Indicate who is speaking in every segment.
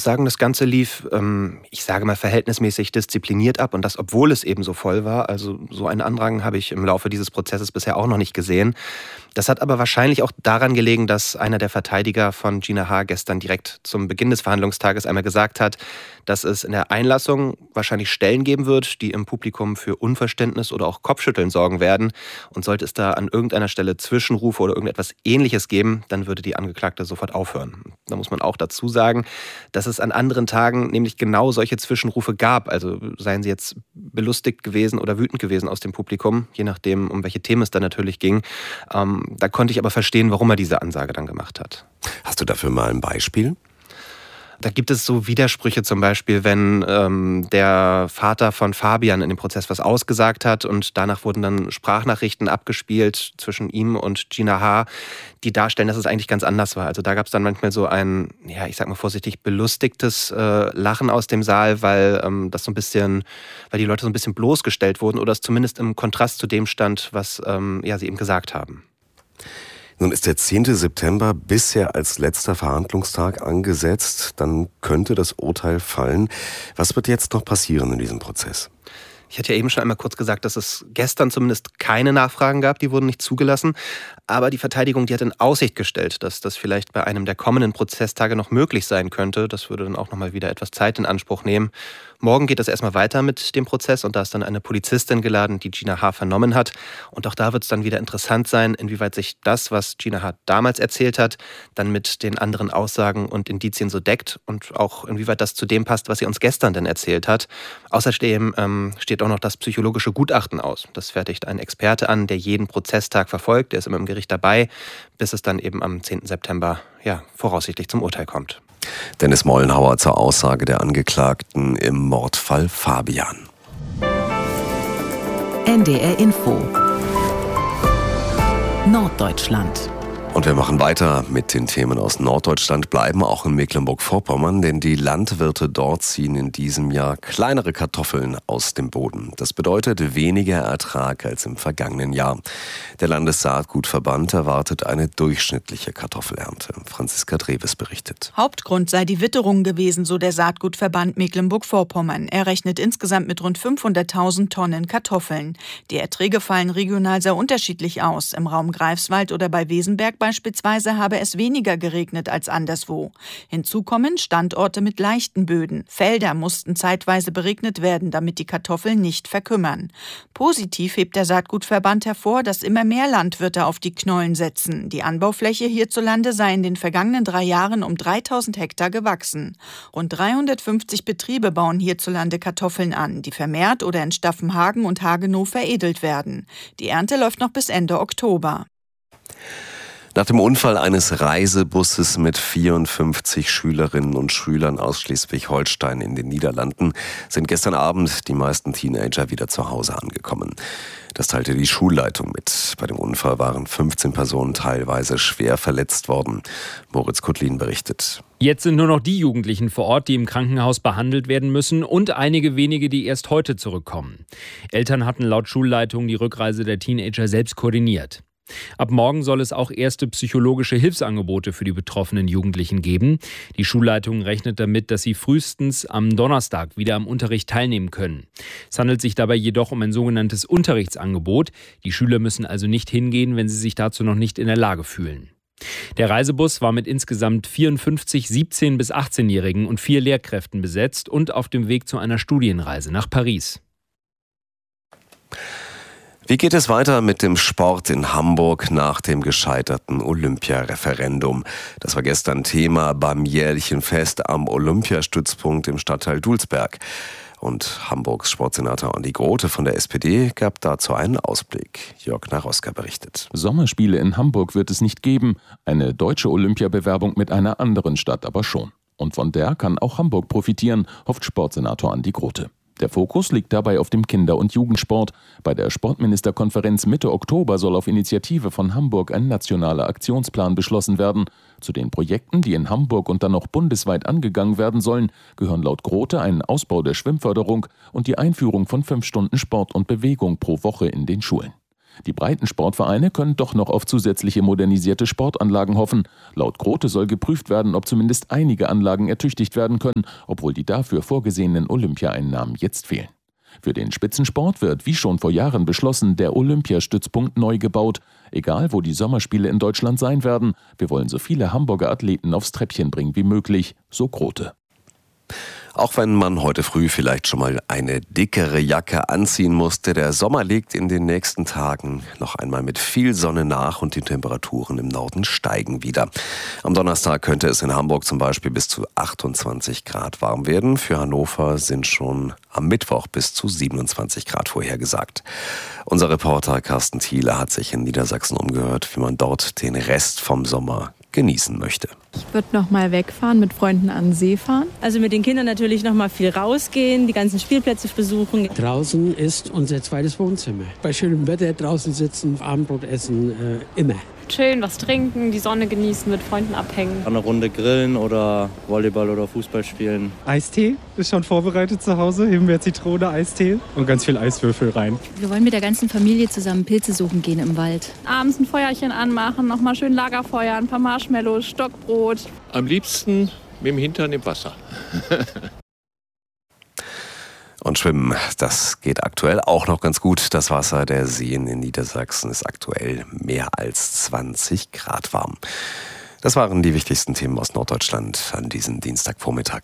Speaker 1: sagen, das Ganze lief, ich sage mal, verhältnismäßig diszipliniert ab und das, obwohl es eben so voll war. Also so einen Andrang habe ich im Laufe dieses Prozesses bisher auch noch nicht gesehen. Das hat aber wahrscheinlich auch daran gelegen, dass einer der Verteidiger von Gina H. gestern direkt zum Beginn des Verhandlungstages einmal gesagt hat, dass es in der Einlassung wahrscheinlich Stellen geben wird, die im Publikum für Unverständnis oder auch Kopfschütteln sorgen werden. Und sollte es da an irgendeiner Stelle Zwischenrufe oder irgendetwas Ähnliches geben, dann würde die Angeklagte sofort aufhören. Da muss man auch dazu sagen, dass es an anderen Tagen nämlich genau solche Zwischenrufe gab. Also seien sie jetzt belustigt gewesen oder wütend gewesen aus dem Publikum, je nachdem, um welche Themen es dann natürlich ging. Da konnte ich aber verstehen, warum er diese Ansage dann gemacht hat.
Speaker 2: Hast du dafür mal ein Beispiel?
Speaker 1: Da gibt es so Widersprüche, zum Beispiel, wenn der Vater von Fabian in dem Prozess was ausgesagt hat und danach wurden dann Sprachnachrichten abgespielt zwischen ihm und Gina H., die darstellen, dass es eigentlich ganz anders war. Also da gab es dann manchmal so ein, ja, ich sag mal vorsichtig, belustigtes Lachen aus dem Saal, weil das so ein bisschen, weil die Leute so ein bisschen bloßgestellt wurden oder es zumindest im Kontrast zu dem stand, was sie eben gesagt haben.
Speaker 2: Nun ist der 10. September bisher als letzter Verhandlungstag angesetzt. Dann könnte das Urteil fallen. Was wird jetzt noch passieren in diesem Prozess?
Speaker 1: Ich hatte ja eben schon einmal kurz gesagt, dass es gestern zumindest keine Nachfragen gab, die wurden nicht zugelassen. Aber die Verteidigung, die hat in Aussicht gestellt, dass das vielleicht bei einem der kommenden Prozesstage noch möglich sein könnte. Das würde dann auch nochmal wieder etwas Zeit in Anspruch nehmen. Morgen geht es erstmal weiter mit dem Prozess und da ist dann eine Polizistin geladen, die Gina H. vernommen hat. Und auch da wird es dann wieder interessant sein, inwieweit sich das, was Gina H. damals erzählt hat, dann mit den anderen Aussagen und Indizien so deckt und auch inwieweit das zu dem passt, was sie uns gestern denn erzählt hat. Außerdem steht auch noch das psychologische Gutachten aus. Das fertigt ein Experte an, der jeden Prozesstag verfolgt. Der ist immer im Gericht dabei, bis es dann eben am 10. September voraussichtlich zum Urteil kommt.
Speaker 2: Dennis Mollenhauer zur Aussage der Angeklagten im Mordfall Fabian.
Speaker 3: NDR Info Norddeutschland.
Speaker 2: Und wir machen weiter mit den Themen aus Norddeutschland, bleiben auch in Mecklenburg-Vorpommern, denn die Landwirte dort ziehen in diesem Jahr kleinere Kartoffeln aus dem Boden. Das bedeutet weniger Ertrag als im vergangenen Jahr. Der Landessaatgutverband erwartet eine durchschnittliche Kartoffelernte. Franziska Dreves berichtet.
Speaker 4: Hauptgrund sei die Witterung gewesen, so der Saatgutverband Mecklenburg-Vorpommern. Er rechnet insgesamt mit rund 500.000 Tonnen Kartoffeln. Die Erträge fallen regional sehr unterschiedlich aus. Im Raum Greifswald oder bei Wesenberg beispielsweise habe es weniger geregnet als anderswo. Hinzu kommen Standorte mit leichten Böden. Felder mussten zeitweise beregnet werden, damit die Kartoffeln nicht verkümmern. Positiv hebt der Saatgutverband hervor, dass immer mehr Landwirte auf die Knollen setzen. Die Anbaufläche hierzulande sei in den vergangenen 3 Jahren um 3.000 Hektar gewachsen. Rund 350 Betriebe bauen hierzulande Kartoffeln an, die vermehrt oder in Staffenhagen und Hagenow veredelt werden. Die Ernte läuft noch bis Ende Oktober.
Speaker 2: Nach dem Unfall eines Reisebusses mit 54 Schülerinnen und Schülern aus Schleswig-Holstein in den Niederlanden sind gestern Abend die meisten Teenager wieder zu Hause angekommen. Das teilte die Schulleitung mit. Bei dem Unfall waren 15 Personen teilweise schwer verletzt worden. Moritz Kuttlin berichtet.
Speaker 5: Jetzt sind nur noch die Jugendlichen vor Ort, die im Krankenhaus behandelt werden müssen und einige wenige, die erst heute zurückkommen. Eltern hatten laut Schulleitung die Rückreise der Teenager selbst koordiniert. Ab morgen soll es auch erste psychologische Hilfsangebote für die betroffenen Jugendlichen geben. Die Schulleitung rechnet damit, dass sie frühestens am Donnerstag wieder am Unterricht teilnehmen können. Es handelt sich dabei jedoch um ein sogenanntes Unterrichtsangebot. Die Schüler müssen also nicht hingehen, wenn sie sich dazu noch nicht in der Lage fühlen. Der Reisebus war mit insgesamt 54 17- bis 18-Jährigen und 4 Lehrkräften besetzt und auf dem Weg zu einer Studienreise nach Paris.
Speaker 2: Wie geht es weiter mit dem Sport in Hamburg nach dem gescheiterten Olympiareferendum? Das war gestern Thema beim jährlichen Fest am Olympiastützpunkt im Stadtteil Dulsberg. Und Hamburgs Sportsenator Andi Grote von der SPD gab dazu einen Ausblick. Jörg Naroska berichtet.
Speaker 6: Sommerspiele in Hamburg wird es nicht geben, eine deutsche Olympiabewerbung mit einer anderen Stadt aber schon. Und von der kann auch Hamburg profitieren, hofft Sportsenator Andi Grote. Der Fokus liegt dabei auf dem Kinder- und Jugendsport. Bei der Sportministerkonferenz Mitte Oktober soll auf Initiative von Hamburg ein nationaler Aktionsplan beschlossen werden. Zu den Projekten, die in Hamburg und dann noch bundesweit angegangen werden sollen, gehören laut Grote ein Ausbau der Schwimmförderung und die Einführung von 5 Stunden Sport und Bewegung pro Woche in den Schulen. Die Breitensportvereine können doch noch auf zusätzliche modernisierte Sportanlagen hoffen. Laut Grote soll geprüft werden, ob zumindest einige Anlagen ertüchtigt werden können, obwohl die dafür vorgesehenen Olympiaeinnahmen jetzt fehlen. Für den Spitzensport wird, wie schon vor Jahren beschlossen, der Olympiastützpunkt neu gebaut. Egal, wo die Sommerspiele in Deutschland sein werden, wir wollen so viele Hamburger Athleten aufs Treppchen bringen wie möglich, so Grote.
Speaker 2: Auch wenn man heute früh vielleicht schon mal eine dickere Jacke anziehen musste, der Sommer legt in den nächsten Tagen noch einmal mit viel Sonne nach und die Temperaturen im Norden steigen wieder. Am Donnerstag könnte es in Hamburg zum Beispiel bis zu 28 Grad warm werden. Für Hannover sind schon am Mittwoch bis zu 27 Grad vorhergesagt. Unser Reporter Carsten Thiele hat sich in Niedersachsen umgehört, wie man dort den Rest vom Sommer genießen möchte.
Speaker 7: Ich würde noch mal wegfahren, mit Freunden an den See fahren.
Speaker 8: Also mit den Kindern natürlich noch mal viel rausgehen, die ganzen Spielplätze besuchen.
Speaker 9: Draußen ist unser zweites Wohnzimmer. Bei schönem Wetter draußen sitzen, Abendbrot essen, immer.
Speaker 10: Schön was trinken, die Sonne genießen, mit Freunden abhängen.
Speaker 11: Eine Runde grillen oder Volleyball oder Fußball spielen.
Speaker 12: Eistee ist schon vorbereitet zu Hause. Himbeer, Zitrone, Eistee und ganz viel Eiswürfel rein.
Speaker 13: Wir wollen mit der ganzen Familie zusammen Pilze suchen gehen im Wald.
Speaker 10: Abends ein Feuerchen anmachen, nochmal schön Lagerfeuer, ein paar Marshmallows, Stockbrot.
Speaker 14: Am liebsten mit dem Hintern im Wasser.
Speaker 2: Und Schwimmen, das geht aktuell auch noch ganz gut. Das Wasser der Seen in Niedersachsen ist aktuell mehr als 20 Grad warm. Das waren die wichtigsten Themen aus Norddeutschland an diesem Dienstagvormittag.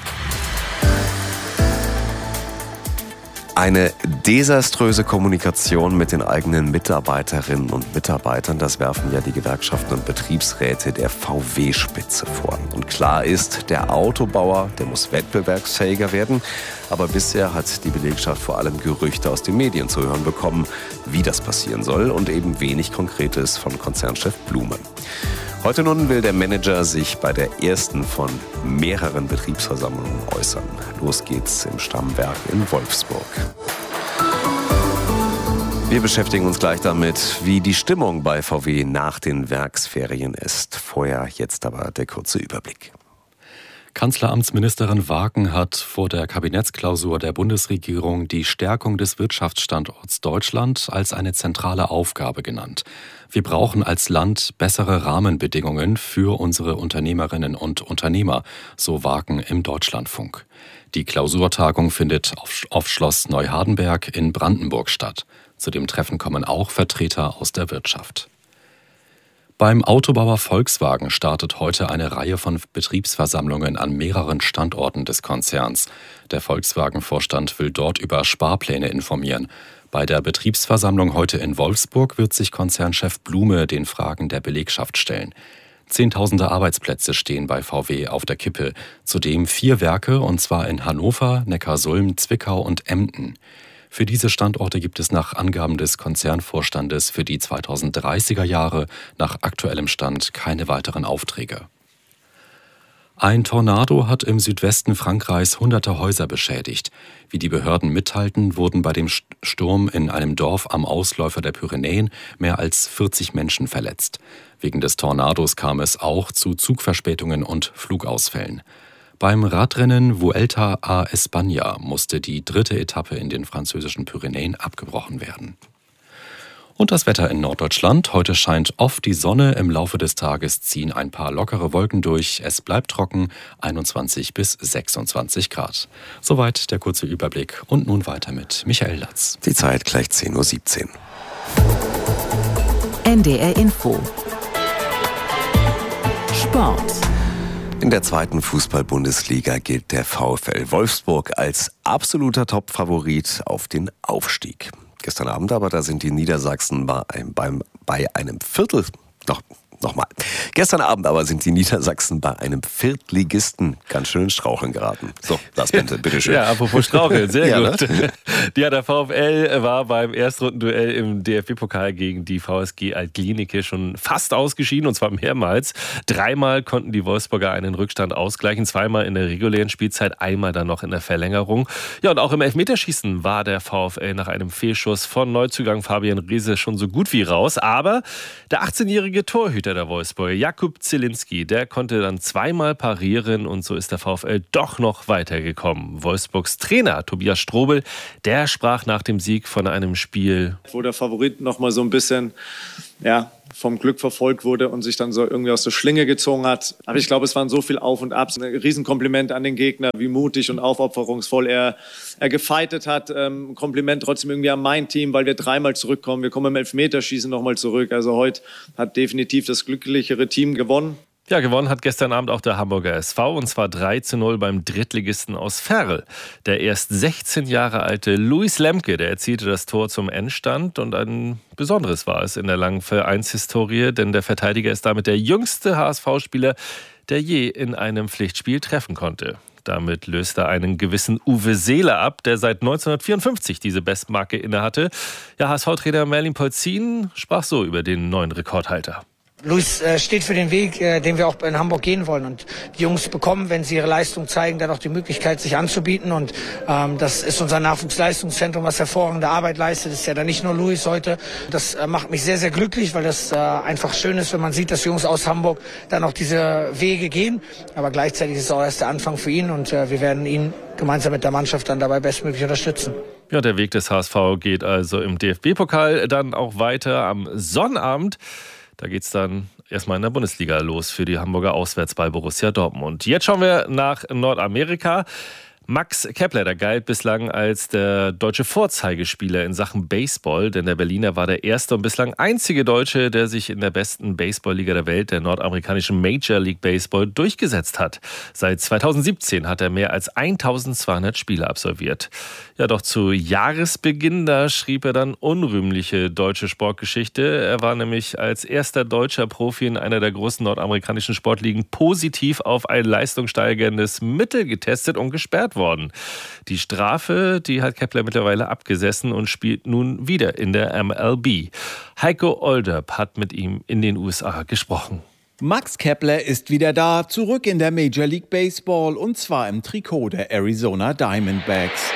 Speaker 2: Eine desaströse Kommunikation mit den eigenen Mitarbeiterinnen und Mitarbeitern, das werfen ja die Gewerkschaften und Betriebsräte der VW-Spitze vor. Und klar ist, der Autobauer, der muss wettbewerbsfähiger werden. Aber bisher hat die Belegschaft vor allem Gerüchte aus den Medien zu hören bekommen, wie das passieren soll und eben wenig Konkretes von Konzernchef Blume. Heute nun will der Manager sich bei der ersten von mehreren Betriebsversammlungen äußern. Los geht's im Stammwerk in Wolfsburg. Wir beschäftigen uns gleich damit, wie die Stimmung bei VW nach den Werksferien ist. Vorher jetzt aber der kurze Überblick.
Speaker 15: Kanzleramtsministerin Wagen hat vor der Kabinettsklausur der Bundesregierung die Stärkung des Wirtschaftsstandorts Deutschland als eine zentrale Aufgabe genannt. Wir brauchen als Land bessere Rahmenbedingungen für unsere Unternehmerinnen und Unternehmer, so Wagen im Deutschlandfunk. Die Klausurtagung findet auf Schloss Neuhardenberg in Brandenburg statt. Zu dem Treffen kommen auch Vertreter aus der Wirtschaft. Beim Autobauer Volkswagen startet heute eine Reihe von Betriebsversammlungen an mehreren Standorten des Konzerns. Der Volkswagen-Vorstand will dort über Sparpläne informieren. Bei der Betriebsversammlung heute in Wolfsburg wird sich Konzernchef Blume den Fragen der Belegschaft stellen. Zehntausende Arbeitsplätze stehen bei VW auf der Kippe. Zudem 4 Werke, und zwar in Hannover, Neckarsulm, Zwickau und Emden. Für diese Standorte gibt es nach Angaben des Konzernvorstandes für die 2030er Jahre nach aktuellem Stand keine weiteren Aufträge. Ein Tornado hat im Südwesten Frankreichs hunderte Häuser beschädigt. Wie die Behörden mitteilten, wurden bei dem Sturm in einem Dorf am Ausläufer der Pyrenäen mehr als 40 Menschen verletzt. Wegen des Tornados kam es auch zu Zugverspätungen und Flugausfällen. Beim Radrennen Vuelta a España musste die 3. Etappe in den französischen Pyrenäen abgebrochen werden. Und das Wetter in Norddeutschland. Heute scheint oft die Sonne. Im Laufe des Tages ziehen ein paar lockere Wolken durch. Es bleibt trocken, 21 bis 26 Grad. Soweit der kurze Überblick. Und nun weiter mit Michael Latz.
Speaker 2: Die Zeit gleich 10:17 Uhr.
Speaker 3: NDR Info. Sport.
Speaker 2: In der 2. Fußball-Bundesliga gilt der VfL Wolfsburg als absoluter Top-Favorit auf den Aufstieg. Gestern Abend aber, da sind die Niedersachsen Gestern Abend aber sind die Niedersachsen bei einem Viertligisten ganz schön ins Straucheln geraten. So, Lars Bente, bitteschön.
Speaker 16: Ja, apropos Straucheln, sehr
Speaker 2: ja,
Speaker 16: gut. Ne? Ja, der VfL war beim Erstrundenduell im DFB-Pokal gegen die VSG Alt-Glienicke schon fast ausgeschieden, und zwar mehrmals. 3-mal konnten die Wolfsburger einen Rückstand ausgleichen, 2-mal in der regulären Spielzeit, einmal dann noch in der Verlängerung. Ja, und auch im Elfmeterschießen war der VfL nach einem Fehlschuss von Neuzugang Fabian Riese schon so gut wie raus. Aber der 18-jährige Torhüter Torhüter der Wolfsburger, Jakub Zielinski, der konnte dann zweimal parieren und so ist der VfL doch noch weitergekommen. Wolfsburgs Trainer Tobias Strobel, der sprach nach dem Sieg von einem Spiel,
Speaker 17: wo der Favorit noch mal so ein bisschen vom Glück verfolgt wurde und sich dann so irgendwie aus der Schlinge gezogen hat. Aber ich glaube, es waren so viel Auf und Abs. Ein Riesenkompliment an den Gegner, wie mutig und aufopferungsvoll er gefightet hat. Kompliment trotzdem irgendwie an mein Team, weil wir 3-mal zurückkommen. Wir kommen im Elfmeterschießen nochmal zurück. Also heute hat definitiv das glücklichere Team gewonnen.
Speaker 16: Ja, gewonnen hat gestern Abend auch der Hamburger SV und zwar 3-0 beim Drittligisten aus Verl. Der erst 16 Jahre alte Luis Lemke, der erzielte das Tor zum Endstand und ein besonderes war es in der langen Vereinshistorie, denn der Verteidiger ist damit der jüngste HSV-Spieler, der je in einem Pflichtspiel treffen konnte. Damit löst er einen gewissen Uwe Seeler ab, der seit 1954 diese Bestmarke innehatte. Ja, HSV-Trainer Merlin Polzin sprach so über den neuen Rekordhalter.
Speaker 18: Luis steht für den Weg, den wir auch in Hamburg gehen wollen. Und die Jungs bekommen, wenn sie ihre Leistung zeigen, dann auch die Möglichkeit, sich anzubieten. Und das ist unser Nachwuchsleistungszentrum, was hervorragende Arbeit leistet. Das ist ja dann nicht nur Luis heute. Das macht mich sehr, sehr glücklich, weil das einfach schön ist, wenn man sieht, dass Jungs aus Hamburg dann auch diese Wege gehen. Aber gleichzeitig ist es auch erst der Anfang für ihn. Und wir werden ihn gemeinsam mit der Mannschaft dann dabei bestmöglich unterstützen.
Speaker 16: Ja, der Weg des HSV geht also im DFB-Pokal dann auch weiter am Sonnabend. Da geht es dann erstmal in der Bundesliga los für die Hamburger auswärts bei Borussia Dortmund. Jetzt schauen wir nach Nordamerika. Max Kepler, der galt bislang als der deutsche Vorzeigespieler in Sachen Baseball, denn der Berliner war der erste und bislang einzige Deutsche, der sich in der besten Baseballliga der Welt, der nordamerikanischen Major League Baseball, durchgesetzt hat. Seit 2017 hat er mehr als 1200 Spiele absolviert. Ja, doch zu Jahresbeginn, da schrieb er dann unrühmliche deutsche Sportgeschichte. Er war nämlich als erster deutscher Profi in einer der großen nordamerikanischen Sportligen positiv auf ein leistungssteigerndes Mittel getestet und gesperrt worden. Die Strafe, die hat Kepler mittlerweile abgesessen und spielt nun wieder in der MLB. Heiko Olderb hat mit ihm in den USA gesprochen.
Speaker 19: Max Kepler ist wieder da, zurück in der Major League Baseball und zwar im Trikot der Arizona Diamondbacks.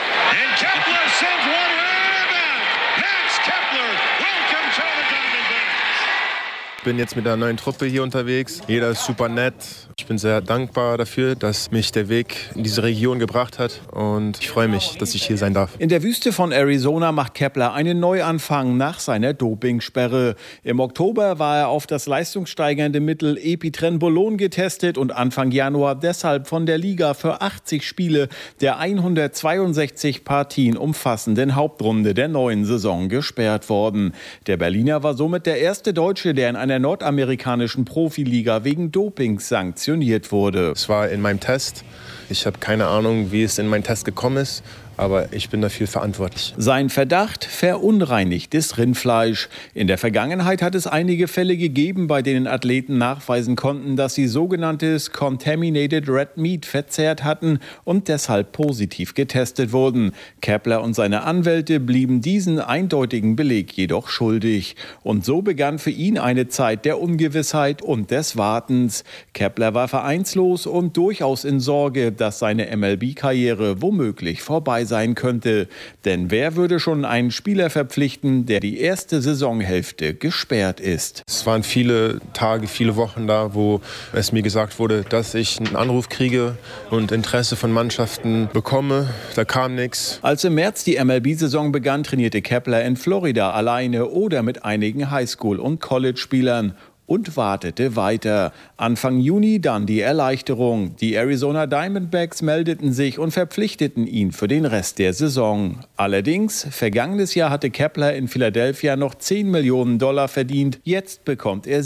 Speaker 20: Ich bin jetzt mit einer neuen Truppe hier unterwegs. Jeder ist super nett. Ich bin sehr dankbar dafür, dass mich der Weg in diese Region gebracht hat. Und ich freue mich, dass ich hier sein darf.
Speaker 19: In der Wüste von Arizona macht Kepler einen Neuanfang nach seiner Dopingsperre. Im Oktober war er auf das leistungssteigernde Mittel Epitrenbolon getestet und Anfang Januar deshalb von der Liga für 80 Spiele der 162 Partien umfassenden Hauptrunde der neuen Saison gesperrt worden. Der Berliner war somit der erste Deutsche, der in einer nordamerikanischen Profiliga wegen Dopings sanktioniert wurde.
Speaker 20: Es war in meinem Test. Ich habe keine Ahnung, wie es in meinen Test gekommen ist, aber ich bin dafür verantwortlich.
Speaker 19: Sein Verdacht: verunreinigtes Rindfleisch. In der Vergangenheit hat es einige Fälle gegeben, bei denen Athleten nachweisen konnten, dass sie sogenanntes Contaminated Red Meat verzehrt hatten und deshalb positiv getestet wurden. Kepler und seine Anwälte blieben diesen eindeutigen Beleg jedoch schuldig. Und so begann für ihn eine Zeit der Ungewissheit und des Wartens. Kepler war vereinslos und durchaus in Sorge, dass seine MLB-Karriere womöglich vorbei sein könnte. Denn wer würde schon einen Spieler verpflichten, der die erste Saisonhälfte gesperrt ist?
Speaker 20: Es waren viele Tage, viele Wochen da, wo es mir gesagt wurde, dass ich einen Anruf kriege und Interesse von Mannschaften bekomme. Da kam nichts.
Speaker 19: Als im März die MLB-Saison begann, trainierte Kepler in Florida alleine oder mit einigen Highschool- und College-Spielern und wartete weiter. Anfang Juni dann die Erleichterung. Die Arizona Diamondbacks meldeten sich und verpflichteten ihn für den Rest der Saison. Allerdings, vergangenes Jahr hatte Kepler in Philadelphia noch $10 Millionen verdient. Jetzt bekommt er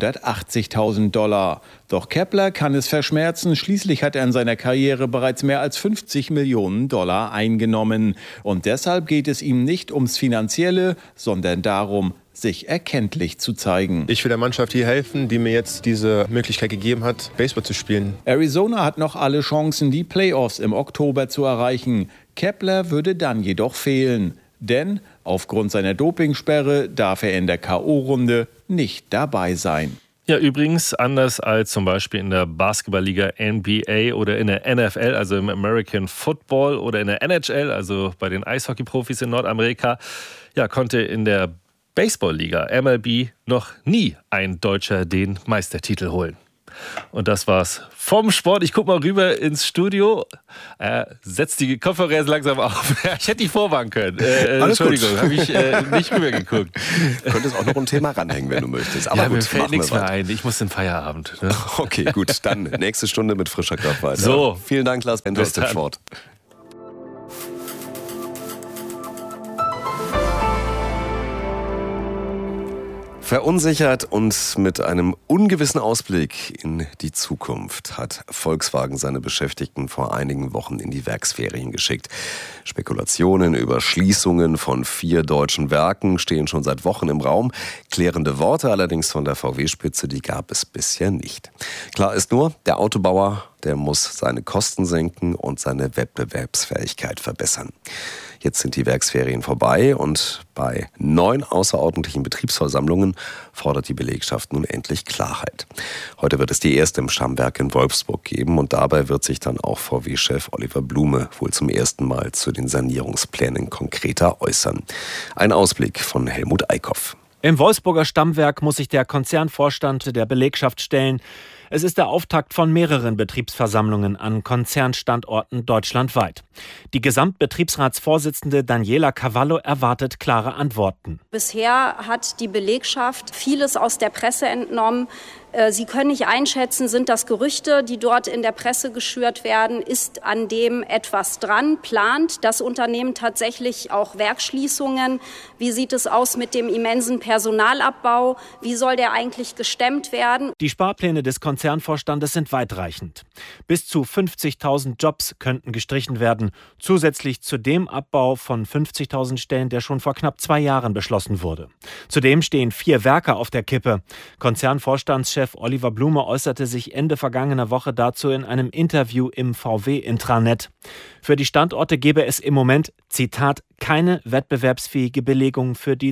Speaker 19: $780.000. Doch Kepler kann es verschmerzen. Schließlich hat er in seiner Karriere bereits mehr als $50 Millionen eingenommen. Und deshalb geht es ihm nicht ums Finanzielle, sondern darum, sich erkenntlich zu zeigen.
Speaker 20: Ich will der Mannschaft hier helfen, die mir jetzt diese Möglichkeit gegeben hat, Baseball zu spielen.
Speaker 19: Arizona hat noch alle Chancen, die Playoffs im Oktober zu erreichen. Kepler würde dann jedoch fehlen. Denn aufgrund seiner Dopingsperre darf er in der K.O.-Runde nicht dabei sein.
Speaker 16: Ja, übrigens, anders als zum Beispiel in der Basketballliga NBA oder in der NFL, also im American Football oder in der NHL, also bei den Eishockey-Profis in Nordamerika, ja, konnte in der Baseball-Liga MLB noch nie ein Deutscher den Meistertitel holen. Und das war's vom Sport. Ich guck mal rüber ins Studio. Setzt die Konferenz langsam auf. Ich hätte die vorwarnen können. Entschuldigung, habe ich nicht rübergeguckt.
Speaker 2: Du könntest auch noch ein Thema ranhängen, wenn du möchtest. Aber
Speaker 16: ja,
Speaker 2: gut,
Speaker 16: mir fällt nichts mehr ein. Ich muss in Feierabend. Ne?
Speaker 2: Okay, gut. Dann nächste Stunde mit frischer Kraft weiter.
Speaker 16: So.
Speaker 2: Vielen Dank, Lars Bender aus dem Sport. Verunsichert und mit einem ungewissen Ausblick in die Zukunft hat Volkswagen seine Beschäftigten vor einigen Wochen in die Werksferien geschickt. Spekulationen über Schließungen von 4 deutschen Werken stehen schon seit Wochen im Raum. Klärende Worte allerdings von der VW-Spitze, die gab es bisher nicht. Klar ist nur, der Autobauer, der muss seine Kosten senken und seine Wettbewerbsfähigkeit verbessern. Jetzt sind die Werksferien vorbei und bei 9 außerordentlichen Betriebsversammlungen fordert die Belegschaft nun endlich Klarheit. Heute wird es die erste im Stammwerk in Wolfsburg geben und dabei wird sich dann auch VW-Chef Oliver Blume wohl zum ersten Mal zu den Sanierungsplänen konkreter äußern. Ein Ausblick von Helmut Eickhoff.
Speaker 21: Im Wolfsburger Stammwerk muss sich der Konzernvorstand der Belegschaft stellen. Es ist der Auftakt von mehreren Betriebsversammlungen an Konzernstandorten deutschlandweit. Die Gesamtbetriebsratsvorsitzende Daniela Cavallo erwartet klare Antworten.
Speaker 22: Bisher hat die Belegschaft vieles aus der Presse entnommen. Sie können nicht einschätzen, sind das Gerüchte, die dort in der Presse geschürt werden? Ist an dem etwas dran? Plant das Unternehmen tatsächlich auch Werksschließungen? Wie sieht es aus mit dem immensen Personalabbau? Wie soll der eigentlich gestemmt werden?
Speaker 21: Die Sparpläne des Konzernvorstandes sind weitreichend. Bis zu 50.000 Jobs könnten gestrichen werden, zusätzlich zu dem Abbau von 50.000 Stellen, der schon vor knapp 2 Jahren beschlossen wurde. Zudem stehen 4 Werke auf der Kippe. Konzernvorstandschef Oliver Blume äußerte sich Ende vergangener Woche dazu in einem Interview im VW-Intranet. Für die Standorte gebe es im Moment, Zitat, keine wettbewerbsfähige Belegung für die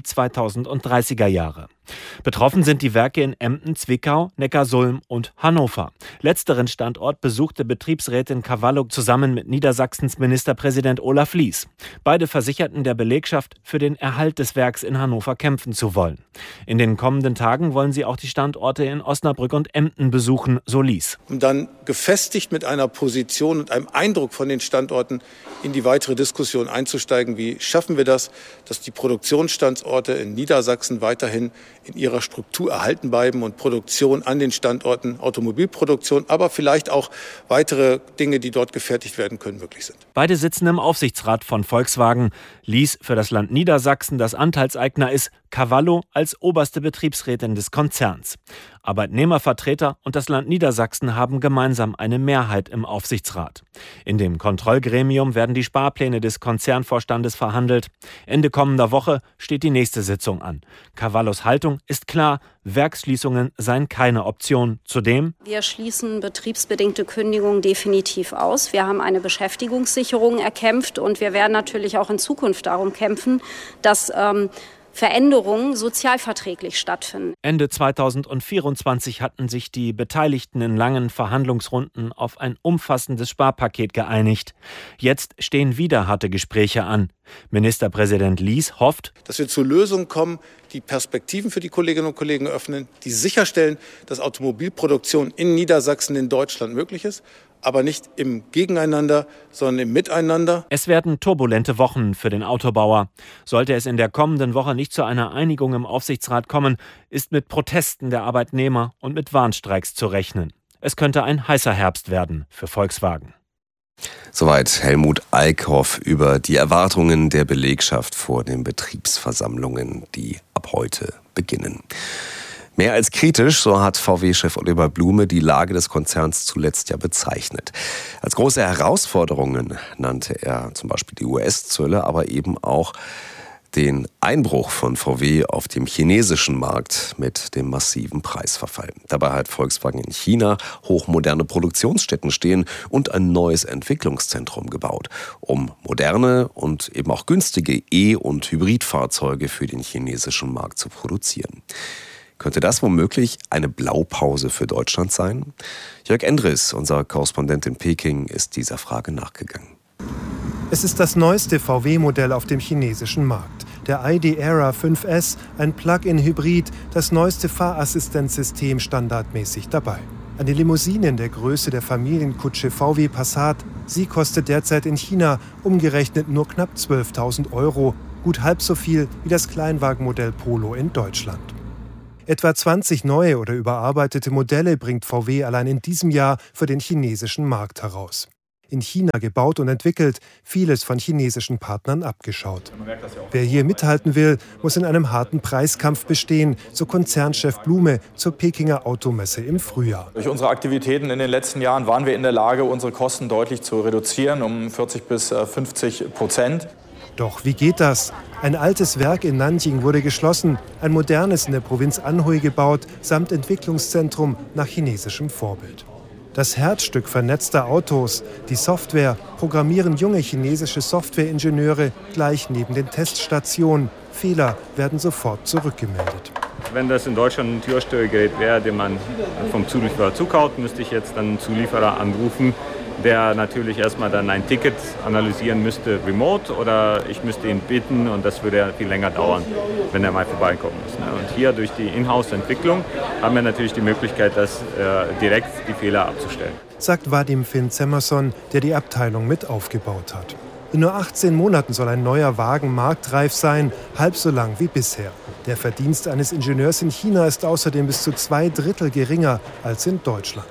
Speaker 21: 2030er Jahre. Betroffen sind die Werke in Emden, Zwickau, Neckarsulm und Hannover. Letzteren Standort besuchte Betriebsrätin Cavallo zusammen mit Niedersachsens Ministerpräsident Olaf Lies. Beide versicherten der Belegschaft, für den Erhalt des Werks in Hannover kämpfen zu wollen. In den kommenden Tagen wollen sie auch die Standorte in Osnabrück und Emden besuchen, so Lies.
Speaker 23: Um dann gefestigt mit einer Position und einem Eindruck von den Standorten in die weitere Diskussion einzusteigen. Wie schaffen wir das, dass die Produktionsstandorte in Niedersachsen weiterhin in ihrer Struktur erhalten bleiben und Produktion an den Standorten, Automobilproduktion, aber vielleicht auch weitere Dinge, die dort gefertigt werden können, möglich sind.
Speaker 21: Beide sitzen im Aufsichtsrat von Volkswagen. Lies für das Land Niedersachsen das Anteilseigner ist, Cavallo als oberste Betriebsrätin des Konzerns. Arbeitnehmervertreter und das Land Niedersachsen haben gemeinsam eine Mehrheit im Aufsichtsrat. In dem Kontrollgremium werden die Sparpläne des Konzernvorstandes verhandelt. Ende kommender Woche steht die nächste Sitzung an. Cavallos Haltung ist klar, Werksschließungen seien keine Option. Zudem:
Speaker 22: Wir schließen betriebsbedingte Kündigungen definitiv aus. Wir haben eine Beschäftigungssicherung erkämpft und wir werden natürlich auch in Zukunft darum kämpfen, dass Veränderungen sozialverträglich stattfinden.
Speaker 21: Ende 2024 hatten sich die Beteiligten in langen Verhandlungsrunden auf ein umfassendes Sparpaket geeinigt. Jetzt stehen wieder harte Gespräche an. Ministerpräsident Lies hofft,
Speaker 23: dass wir zu Lösungen kommen, die Perspektiven für die Kolleginnen und Kollegen öffnen, die sicherstellen, dass Automobilproduktion in Niedersachsen, in Deutschland möglich ist, aber nicht im Gegeneinander, sondern im Miteinander.
Speaker 21: Es werden turbulente Wochen für den Autobauer. Sollte es in der kommenden Woche nicht zu einer Einigung im Aufsichtsrat kommen, ist mit Protesten der Arbeitnehmer und mit Warnstreiks zu rechnen. Es könnte ein heißer Herbst werden für Volkswagen.
Speaker 2: Soweit Helmut Eickhoff über die Erwartungen der Belegschaft vor den Betriebsversammlungen, die ab heute beginnen. Mehr als kritisch, so hat VW-Chef Oliver Blume die Lage des Konzerns zuletzt ja bezeichnet. Als große Herausforderungen nannte er zum Beispiel die US-Zölle, aber eben auch den Einbruch von VW auf dem chinesischen Markt mit dem massiven Preisverfall. Dabei hat Volkswagen in China hochmoderne Produktionsstätten stehen und ein neues Entwicklungszentrum gebaut, um moderne und eben auch günstige E- und Hybridfahrzeuge für den chinesischen Markt zu produzieren. Könnte das womöglich eine Blaupause für Deutschland sein? Jörg Endres, unser Korrespondent in Peking, ist dieser Frage nachgegangen.
Speaker 24: Es ist das neueste VW-Modell auf dem chinesischen Markt.
Speaker 1: Der ID Era 5S, ein Plug-in-Hybrid, das neueste Fahrassistenzsystem standardmäßig dabei. Eine Limousine in der Größe der Familienkutsche VW Passat. Sie kostet derzeit in China umgerechnet nur knapp 12.000 €, gut halb so viel wie das Kleinwagenmodell Polo in Deutschland. Etwa 20 neue oder überarbeitete Modelle bringt VW allein in diesem Jahr für den chinesischen Markt heraus. In China gebaut und entwickelt, vieles von chinesischen Partnern abgeschaut. Wer hier mithalten will, muss in einem harten Preiskampf bestehen, so Konzernchef Blume zur Pekinger Automesse im Frühjahr.
Speaker 4: Durch unsere Aktivitäten in den letzten Jahren waren wir in der Lage, unsere Kosten deutlich zu reduzieren, um 40-50%.
Speaker 1: Doch wie geht das? Ein altes Werk in Nanjing wurde geschlossen, ein modernes in der Provinz Anhui gebaut, samt Entwicklungszentrum nach chinesischem Vorbild. Das Herzstück vernetzter Autos, die Software, programmieren junge chinesische Softwareingenieure gleich neben den Teststationen. Fehler werden sofort zurückgemeldet.
Speaker 5: Wenn das in Deutschland ein Türsteuergerät wäre, den man vom Zulieferer zukauft, müsste ich jetzt dann einen Zulieferer anrufen, der natürlich erstmal dann ein Ticket analysieren müsste remote, oder ich müsste ihn bitten und das würde ja viel länger dauern, wenn er mal vorbeikommen muss. Und hier durch die Inhouse-Entwicklung haben wir natürlich die Möglichkeit, das direkt die Fehler abzustellen.
Speaker 1: Sagt Vadim Finn-Zemmerson, der die Abteilung mit aufgebaut hat. In nur 18 Monaten soll ein neuer Wagen marktreif sein, halb so lang wie bisher. Der Verdienst eines Ingenieurs in China ist außerdem bis zu 2/3 geringer als in Deutschland.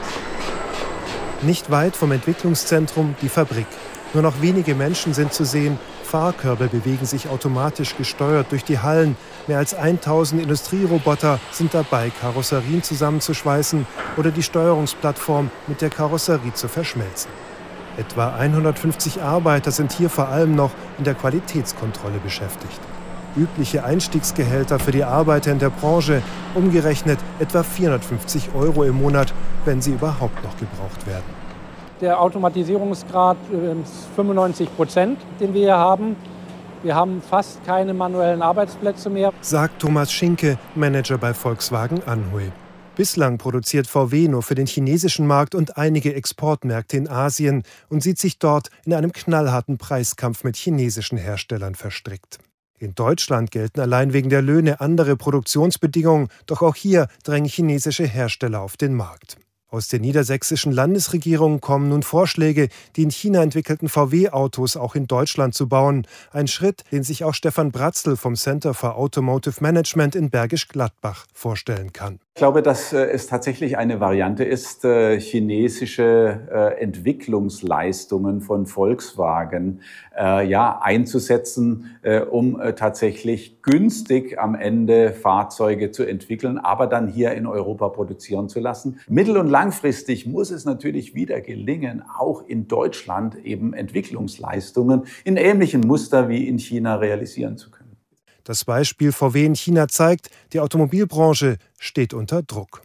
Speaker 1: Nicht weit vom Entwicklungszentrum die Fabrik. Nur noch wenige Menschen sind zu sehen. Fahrkörbe bewegen sich automatisch gesteuert durch die Hallen. Mehr als 1000 Industrieroboter sind dabei, Karosserien zusammenzuschweißen oder die Steuerungsplattform mit der Karosserie zu verschmelzen. Etwa 150 Arbeiter sind hier vor allem noch in der Qualitätskontrolle beschäftigt. Übliche Einstiegsgehälter für die Arbeiter in der Branche, umgerechnet etwa 450 € im Monat, wenn sie überhaupt noch gebraucht werden.
Speaker 24: Der Automatisierungsgrad ist 95%, den wir hier haben. Wir haben fast keine manuellen Arbeitsplätze mehr,
Speaker 1: sagt Thomas Schinke, Manager bei Volkswagen Anhui. Bislang produziert VW nur für den chinesischen Markt und einige Exportmärkte in Asien und sieht sich dort in einem knallharten Preiskampf mit chinesischen Herstellern verstrickt. In Deutschland gelten allein wegen der Löhne andere Produktionsbedingungen, doch auch hier drängen chinesische Hersteller auf den Markt. Aus der niedersächsischen Landesregierung kommen nun Vorschläge, die in China entwickelten VW-Autos auch in Deutschland zu bauen. Ein Schritt, den sich auch Stefan Bratzl vom Center for Automotive Management in Bergisch Gladbach vorstellen kann.
Speaker 25: Ich glaube, dass es tatsächlich eine Variante ist, chinesische Entwicklungsleistungen von Volkswagen einzusetzen, um tatsächlich günstig am Ende Fahrzeuge zu entwickeln, aber dann hier in Europa produzieren zu lassen. Mittel- und langfristig muss es natürlich wieder gelingen, auch in Deutschland eben Entwicklungsleistungen in ähnlichem Muster wie in China realisieren zu können.
Speaker 1: Das Beispiel VW in China zeigt, die Automobilbranche steht unter Druck.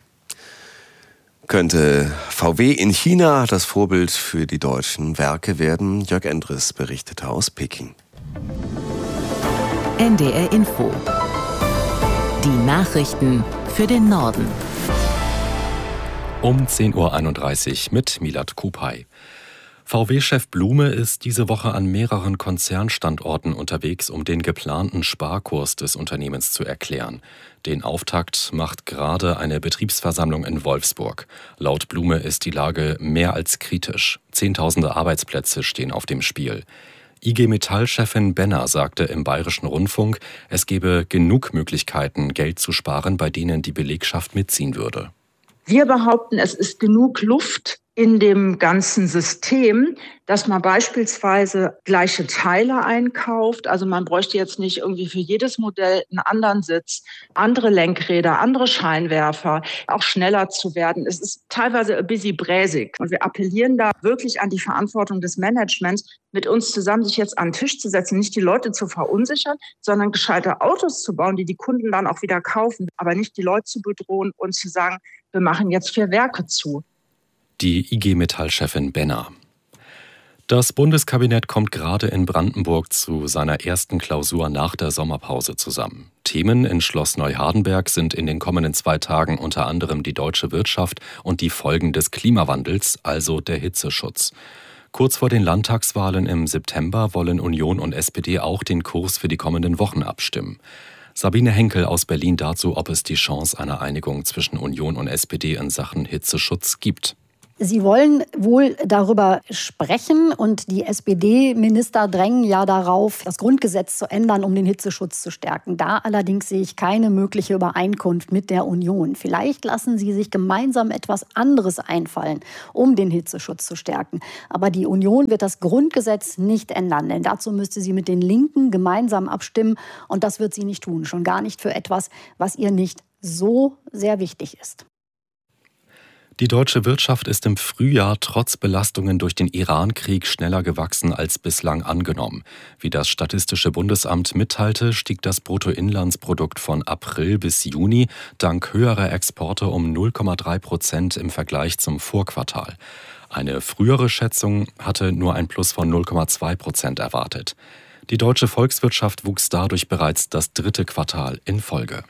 Speaker 2: Könnte VW in China das Vorbild für die deutschen Werke werden? Jörg Endres berichtete aus Peking.
Speaker 3: NDR Info. Die Nachrichten für den Norden.
Speaker 15: Um 10.31 Uhr mit Milad Kupay. VW-Chef Blume ist diese Woche an mehreren Konzernstandorten unterwegs, um den geplanten Sparkurs des Unternehmens zu erklären. Den Auftakt macht gerade eine Betriebsversammlung in Wolfsburg. Laut Blume ist die Lage mehr als kritisch. Zehntausende Arbeitsplätze stehen auf dem Spiel. IG Metall-Chefin Benner sagte im Bayerischen Rundfunk, es gebe genug Möglichkeiten, Geld zu sparen, bei denen die Belegschaft mitziehen würde.
Speaker 26: Wir behaupten, es ist genug Luft in dem ganzen System, dass man beispielsweise gleiche Teile einkauft. Also man bräuchte jetzt nicht irgendwie für jedes Modell einen anderen Sitz, andere Lenkräder, andere Scheinwerfer, auch schneller zu werden. Es ist teilweise ein bisschen bräsig. Und wir appellieren da wirklich an die Verantwortung des Managements, mit uns zusammen sich jetzt an den Tisch zu setzen, nicht die Leute zu verunsichern, sondern gescheite Autos zu bauen, die die Kunden dann auch wieder kaufen, aber nicht die Leute zu bedrohen und zu sagen, wir machen jetzt 4 Werke zu.
Speaker 15: Die IG Metall-Chefin Benner. Das Bundeskabinett kommt gerade in Brandenburg zu seiner ersten Klausur nach der Sommerpause zusammen. Themen in Schloss Neuhardenberg sind in den kommenden 2 Tagen unter anderem die deutsche Wirtschaft und die Folgen des Klimawandels, also der Hitzeschutz. Kurz vor den Landtagswahlen im September wollen Union und SPD auch den Kurs für die kommenden Wochen abstimmen. Sabine Henkel aus Berlin dazu, ob es die Chance einer Einigung zwischen Union und SPD in Sachen Hitzeschutz gibt.
Speaker 6: Sie wollen wohl darüber sprechen und die SPD-Minister drängen ja darauf, das Grundgesetz zu ändern, um den Hitzeschutz zu stärken. Da allerdings sehe ich keine mögliche Übereinkunft mit der Union. Vielleicht lassen sie sich gemeinsam etwas anderes einfallen, um den Hitzeschutz zu stärken. Aber die Union wird das Grundgesetz nicht ändern, denn dazu müsste sie mit den Linken gemeinsam abstimmen und das wird sie nicht tun. Schon gar nicht für etwas, was ihr nicht so sehr wichtig ist.
Speaker 15: Die deutsche Wirtschaft ist im Frühjahr trotz Belastungen durch den Iran-Krieg schneller gewachsen als bislang angenommen. Wie das Statistische Bundesamt mitteilte, stieg das Bruttoinlandsprodukt von April bis Juni dank höherer Exporte um 0,3% im Vergleich zum Vorquartal. Eine frühere Schätzung hatte nur ein Plus von 0,2% erwartet. Die deutsche Volkswirtschaft wuchs dadurch bereits das 3. Quartal in Folge.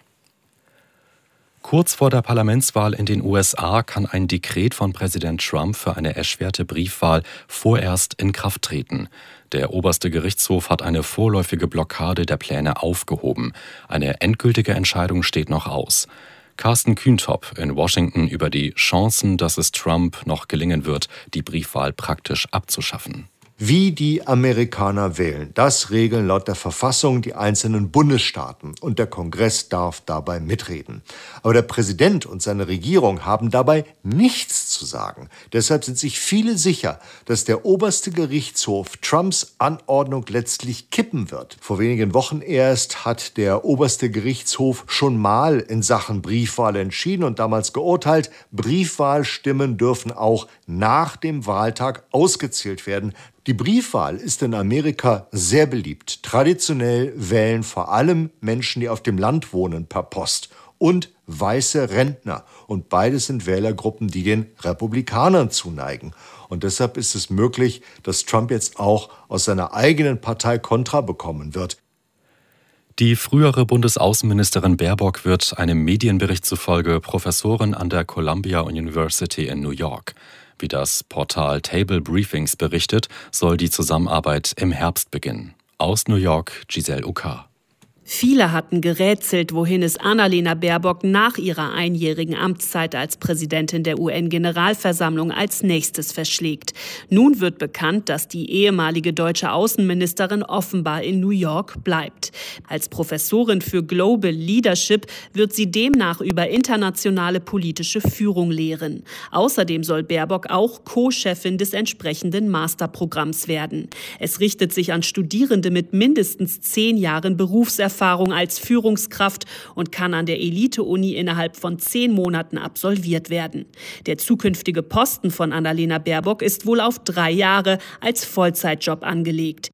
Speaker 15: Kurz vor der Parlamentswahl in den USA kann ein Dekret von Präsident Trump für eine erschwerte Briefwahl vorerst in Kraft treten. Der oberste Gerichtshof hat eine vorläufige Blockade der Pläne aufgehoben. Eine endgültige Entscheidung steht noch aus. Carsten Kühntop in Washington über die Chancen, dass es Trump noch gelingen wird, die Briefwahl praktisch abzuschaffen.
Speaker 7: Wie die Amerikaner wählen, das regeln laut der Verfassung die einzelnen Bundesstaaten und der Kongress darf dabei mitreden. Aber der Präsident und seine Regierung haben dabei nichts zu sagen. Deshalb sind sich viele sicher, dass der oberste Gerichtshof Trumps Anordnung letztlich kippen wird. Vor wenigen Wochen erst hat der oberste Gerichtshof schon mal in Sachen Briefwahl entschieden und damals geurteilt, Briefwahlstimmen dürfen auch nach dem Wahltag ausgezählt werden. Die Briefwahl ist in Amerika sehr beliebt. Traditionell wählen vor allem Menschen, die auf dem Land wohnen, per Post und weiße Rentner. Und beides sind Wählergruppen, die den Republikanern zuneigen. Und deshalb ist es möglich, dass Trump jetzt auch aus seiner eigenen Partei Kontra bekommen wird.
Speaker 15: Die frühere Bundesaußenministerin Baerbock wird einem Medienbericht zufolge Professorin an der Columbia University in New York. Wie das Portal Table Briefings berichtet, soll die Zusammenarbeit im Herbst beginnen. Aus New York, Giselle Uckar.
Speaker 8: Viele hatten gerätselt, wohin es Annalena Baerbock nach ihrer einjährigen Amtszeit als Präsidentin der UN-Generalversammlung als nächstes verschlägt. Nun wird bekannt, dass die ehemalige deutsche Außenministerin offenbar in New York bleibt. Als Professorin für Global Leadership wird sie demnach über internationale politische Führung lehren. Außerdem soll Baerbock auch Co-Chefin des entsprechenden Masterprogramms werden. Es richtet sich an Studierende mit mindestens 10 Jahren Berufserfahrung als Führungskraft und kann an der Elite-Uni innerhalb von 10 Monaten absolviert werden. Der zukünftige Posten von Annalena Baerbock ist wohl auf 3 Jahre als Vollzeitjob angelegt.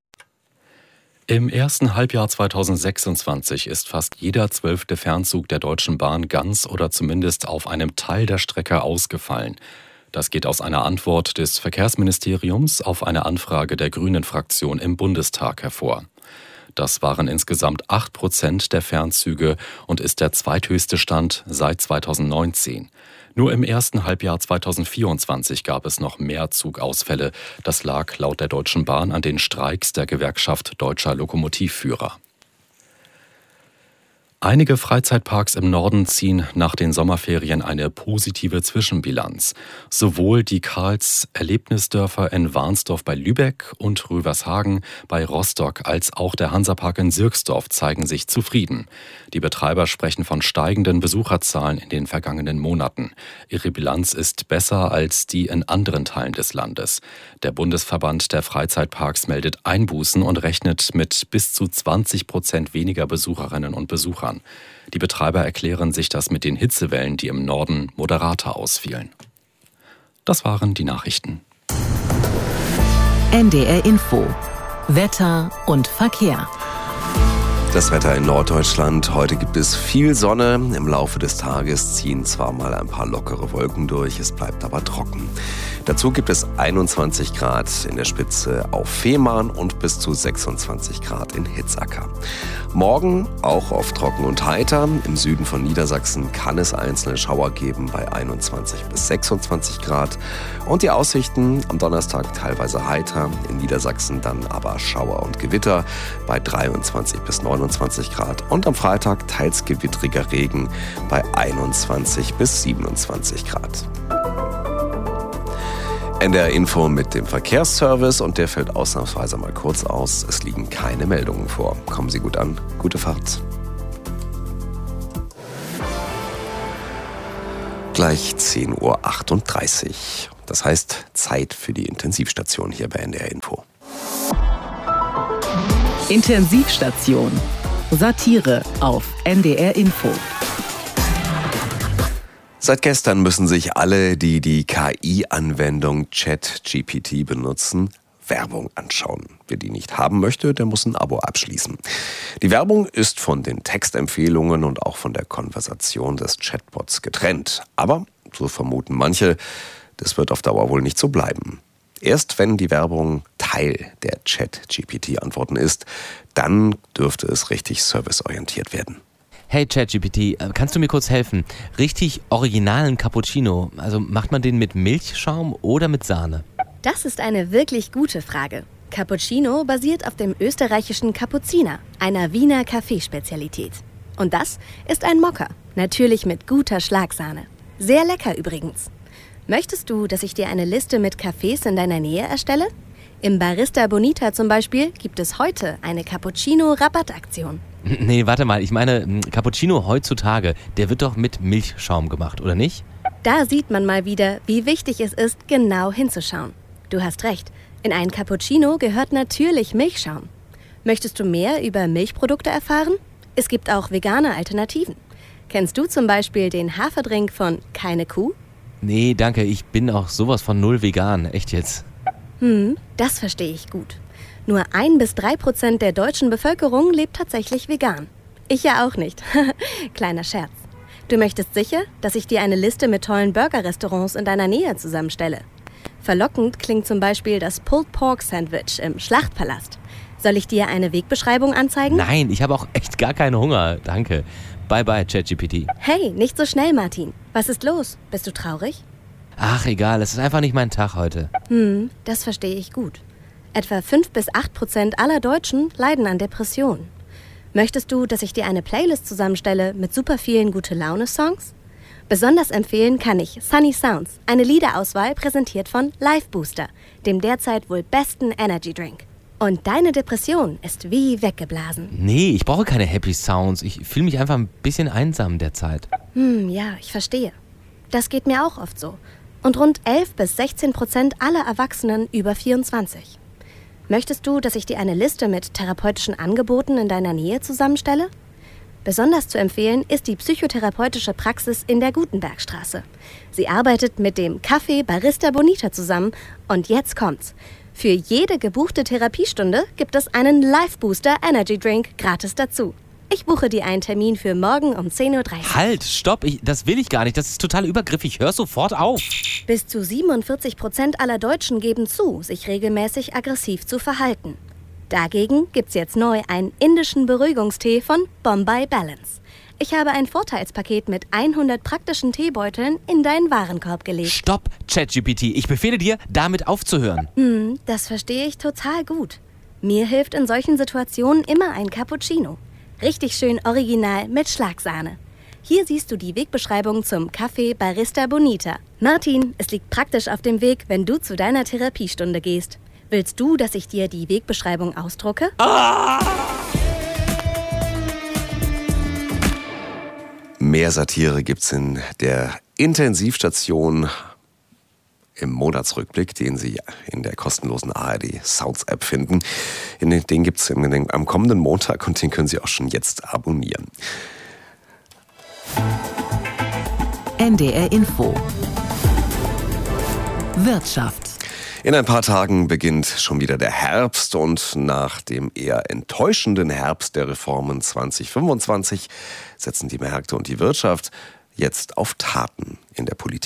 Speaker 15: Im ersten Halbjahr 2026 ist fast jeder 12. Fernzug der Deutschen Bahn ganz oder zumindest auf einem Teil der Strecke ausgefallen. Das geht aus einer Antwort des Verkehrsministeriums auf eine Anfrage der Grünen-Fraktion im Bundestag hervor. Das waren insgesamt 8% der Fernzüge und ist der zweithöchste Stand seit 2019. Nur im ersten Halbjahr 2024 gab es noch mehr Zugausfälle. Das lag laut der Deutschen Bahn an den Streiks der Gewerkschaft Deutscher Lokomotivführer. Einige Freizeitparks im Norden ziehen nach den Sommerferien eine positive Zwischenbilanz. Sowohl die Karls-Erlebnisdörfer in Warnsdorf bei Lübeck und Rövershagen bei Rostock als auch der Hansapark in Sirksdorf zeigen sich zufrieden. Die Betreiber sprechen von steigenden Besucherzahlen in den vergangenen Monaten. Ihre Bilanz ist besser als die in anderen Teilen des Landes. Der Bundesverband der Freizeitparks meldet Einbußen und rechnet mit bis zu 20% weniger Besucherinnen und Besuchern. Die Betreiber erklären sich das mit den Hitzewellen, die im Norden moderater ausfielen. Das waren die Nachrichten.
Speaker 3: NDR Info. Wetter und Verkehr.
Speaker 2: Das Wetter in Norddeutschland. Heute gibt es viel Sonne. Im Laufe des Tages ziehen zwar mal ein paar lockere Wolken durch, es bleibt aber trocken. Dazu gibt es 21 Grad in der Spitze auf Fehmarn und bis zu 26 Grad in Hitzacker. Morgen auch oft trocken und heiter. Im Süden von Niedersachsen kann es einzelne Schauer geben bei 21 bis 26 Grad. Und die Aussichten am Donnerstag teilweise heiter, in Niedersachsen dann aber Schauer und Gewitter bei 23 bis 29 Grad. Und am Freitag teils gewittriger Regen bei 21 bis 27 Grad. NDR Info mit dem Verkehrsservice und der fällt ausnahmsweise mal kurz aus. Es liegen keine Meldungen vor. Kommen Sie gut an. Gute Fahrt. Gleich 10:38 Uhr. Das heißt, Zeit für die Intensivstation hier bei NDR Info.
Speaker 3: Intensivstation. Satire auf NDR Info.
Speaker 2: Seit gestern müssen sich alle, die die KI-Anwendung ChatGPT benutzen, Werbung anschauen. Wer die nicht haben möchte, der muss ein Abo abschließen. Die Werbung ist von den Textempfehlungen und auch von der Konversation des Chatbots getrennt. Aber, so vermuten manche, das wird auf Dauer wohl nicht so bleiben. Erst wenn die Werbung Teil der ChatGPT-Antworten ist, dann dürfte es richtig serviceorientiert werden.
Speaker 9: Hey ChatGPT, kannst du mir kurz helfen? Richtig originalen Cappuccino, also macht man den mit Milchschaum oder mit Sahne?
Speaker 10: Das ist eine wirklich gute Frage. Cappuccino basiert auf dem österreichischen Kapuziner, einer Wiener Kaffeespezialität. Und das ist ein Mokka, natürlich mit guter Schlagsahne. Sehr lecker übrigens. Möchtest du, dass ich dir eine Liste mit Cafés in deiner Nähe erstelle? Im Barista Bonita zum Beispiel gibt es heute eine Cappuccino-Rabattaktion.
Speaker 9: Nee, warte mal, ich meine, Cappuccino heutzutage, der wird doch mit Milchschaum gemacht, oder nicht?
Speaker 10: Da sieht man mal wieder, wie wichtig es ist, genau hinzuschauen. Du hast recht, in einen Cappuccino gehört natürlich Milchschaum. Möchtest du mehr über Milchprodukte erfahren? Es gibt auch vegane Alternativen. Kennst du zum Beispiel den Haferdrink von Keine Kuh?
Speaker 9: Nee, danke, ich bin auch sowas von null vegan, echt jetzt.
Speaker 10: Das verstehe ich gut. Nur 1-3% der deutschen Bevölkerung lebt tatsächlich vegan. Ich ja auch nicht. Kleiner Scherz. Du möchtest sicher, dass ich dir eine Liste mit tollen Burger-Restaurants in deiner Nähe zusammenstelle. Verlockend klingt zum Beispiel das Pulled Pork Sandwich im Schlachtpalast. Soll ich dir eine Wegbeschreibung anzeigen?
Speaker 9: Nein, ich habe auch echt gar keinen Hunger, danke. Bye bye, ChatGPT.
Speaker 10: Hey, nicht so schnell, Martin. Was ist los? Bist du traurig?
Speaker 9: Ach, egal, es ist einfach nicht mein Tag heute.
Speaker 10: Das verstehe ich gut. Etwa 5-8% aller Deutschen leiden an Depressionen. Möchtest du, dass ich dir eine Playlist zusammenstelle mit super vielen Gute-Laune-Songs? Besonders empfehlen kann ich Sunny Sounds, eine Liederauswahl präsentiert von Life Booster, dem derzeit wohl besten Energy Drink. Und deine Depression ist wie weggeblasen.
Speaker 9: Nee, ich brauche keine Happy Sounds. Ich fühle mich einfach ein bisschen einsam derzeit.
Speaker 10: Ja, ich verstehe. Das geht mir auch oft so. Und rund 11-16% aller Erwachsenen über 24. Möchtest du, dass ich dir eine Liste mit therapeutischen Angeboten in deiner Nähe zusammenstelle? Besonders zu empfehlen ist die psychotherapeutische Praxis in der Gutenbergstraße. Sie arbeitet mit dem Café Barista Bonita zusammen und jetzt kommt's. Für jede gebuchte Therapiestunde gibt es einen Life Booster Energy Drink gratis dazu. Ich buche dir einen Termin für morgen um 10:30 Uhr.
Speaker 9: Halt, stopp, das will ich gar nicht. Das ist total übergriffig. Hör sofort auf.
Speaker 10: Bis zu 47% aller Deutschen geben zu, sich regelmäßig aggressiv zu verhalten. Dagegen gibt's jetzt neu einen indischen Beruhigungstee von Bombay Balance. Ich habe ein Vorteilspaket mit 100 praktischen Teebeuteln in deinen Warenkorb gelegt.
Speaker 9: Stopp, ChatGPT. Ich befehle dir, damit aufzuhören.
Speaker 10: Das verstehe ich total gut. Mir hilft in solchen Situationen immer ein Cappuccino. Richtig schön original mit Schlagsahne. Hier siehst du die Wegbeschreibung zum Café Barista Bonita. Martin, es liegt praktisch auf dem Weg, wenn du zu deiner Therapiestunde gehst. Willst du, dass ich dir die Wegbeschreibung ausdrucke?
Speaker 2: Mehr Satire gibt's in der Intensivstation im Monatsrückblick, den Sie in der kostenlosen ARD Sounds App finden. Den gibt's am kommenden Montag und den können Sie auch schon jetzt abonnieren.
Speaker 3: NDR Info. Wirtschaft.
Speaker 2: In ein paar Tagen beginnt schon wieder der Herbst und nach dem eher enttäuschenden Herbst der Reformen 2025 setzen die Märkte und die Wirtschaft jetzt auf Taten in der Politik.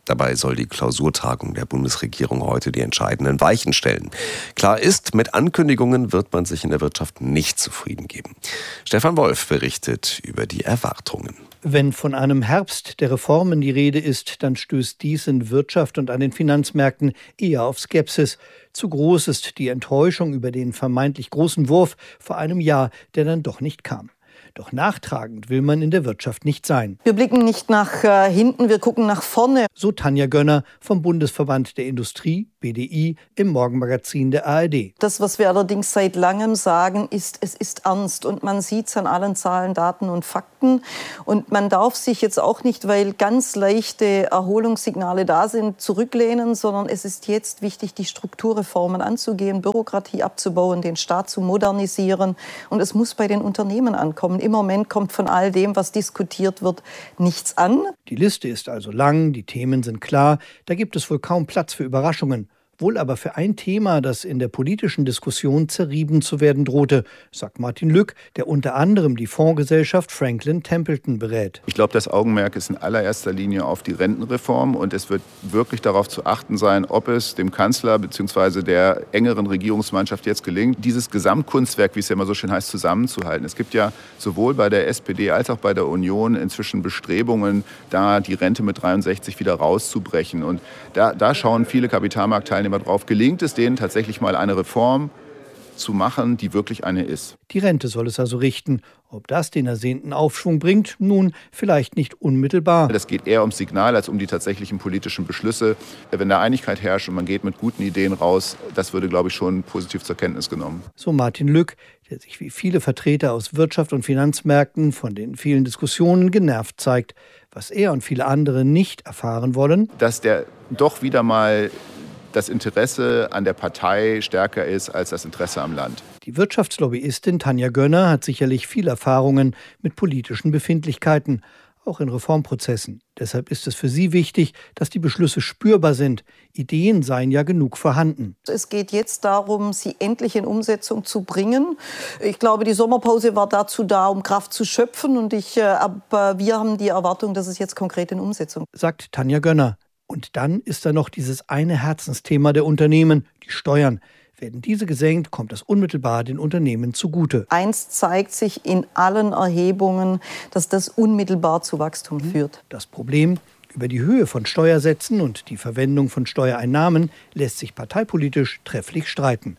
Speaker 2: Dabei soll die Klausurtagung der Bundesregierung heute die entscheidenden Weichen stellen. Klar ist, mit Ankündigungen wird man sich in der Wirtschaft nicht zufrieden geben. Stefan Wolf berichtet über die Erwartungen.
Speaker 11: Wenn von einem Herbst der Reformen die Rede ist, dann stößt dies in Wirtschaft und an den Finanzmärkten eher auf Skepsis. Zu groß ist die Enttäuschung über den vermeintlich großen Wurf vor einem Jahr, der dann doch nicht kam. Doch nachtragend will man in der Wirtschaft nicht sein.
Speaker 12: Wir blicken nicht nach hinten, wir gucken nach vorne.
Speaker 11: So Tanja Gönner vom Bundesverband der Industrie, BDI, im Morgenmagazin der ARD.
Speaker 12: Das, was wir allerdings seit langem sagen, ist, es ist ernst. Und man sieht es an allen Zahlen, Daten und Fakten. Und man darf sich jetzt auch nicht, weil ganz leichte Erholungssignale da sind, zurücklehnen, sondern es ist jetzt wichtig, die Strukturreformen anzugehen, Bürokratie abzubauen, den Staat zu modernisieren. Und es muss bei den Unternehmen ankommen. Im Moment kommt von all dem, was diskutiert wird, nichts an.
Speaker 11: Die Liste ist also lang, die Themen sind klar, da gibt es wohl kaum Platz für Überraschungen. Wohl aber für ein Thema, das in der politischen Diskussion zerrieben zu werden drohte, sagt Martin Lück, der unter anderem die Fondsgesellschaft Franklin Templeton berät.
Speaker 13: Ich glaube, das Augenmerk ist in allererster Linie auf die Rentenreform und es wird wirklich darauf zu achten sein, ob es dem Kanzler bzw. der engeren Regierungsmannschaft jetzt gelingt, dieses Gesamtkunstwerk, wie es ja immer so schön heißt, zusammenzuhalten. Es gibt ja sowohl bei der SPD als auch bei der Union inzwischen Bestrebungen, da die Rente mit 63 wieder rauszubrechen. Und da schauen viele Kapitalmarktteilnehmer drauf, gelingt es denen tatsächlich mal eine Reform zu machen, die wirklich eine ist.
Speaker 11: Die Rente soll es also richten. Ob das den ersehnten Aufschwung bringt? Nun, vielleicht nicht unmittelbar.
Speaker 13: Das geht eher ums Signal als um die tatsächlichen politischen Beschlüsse. Wenn da Einigkeit herrscht und man geht mit guten Ideen raus, das würde, glaube ich, schon positiv zur Kenntnis genommen.
Speaker 11: So Martin Lück, der sich wie viele Vertreter aus Wirtschaft und Finanzmärkten von den vielen Diskussionen genervt zeigt. Was er und viele andere nicht erfahren wollen:
Speaker 13: dass der doch wieder mal das Interesse an der Partei stärker ist als das Interesse am Land.
Speaker 11: Die Wirtschaftslobbyistin Tanja Gönner hat sicherlich viel Erfahrungen mit politischen Befindlichkeiten, auch in Reformprozessen. Deshalb ist es für sie wichtig, dass die Beschlüsse spürbar sind. Ideen seien ja genug vorhanden.
Speaker 12: Es geht jetzt darum, sie endlich in Umsetzung zu bringen. Ich glaube, die Sommerpause war dazu da, um Kraft zu schöpfen. Und wir haben die Erwartung, dass es jetzt konkret in Umsetzung ist.
Speaker 11: Sagt Tanja Gönner. Und dann ist da noch dieses eine Herzensthema der Unternehmen, die Steuern. Werden diese gesenkt, kommt das unmittelbar den Unternehmen zugute.
Speaker 12: Eins zeigt sich in allen Erhebungen, dass das unmittelbar zu Wachstum führt.
Speaker 11: Das Problem: über die Höhe von Steuersätzen und die Verwendung von Steuereinnahmen lässt sich parteipolitisch trefflich streiten.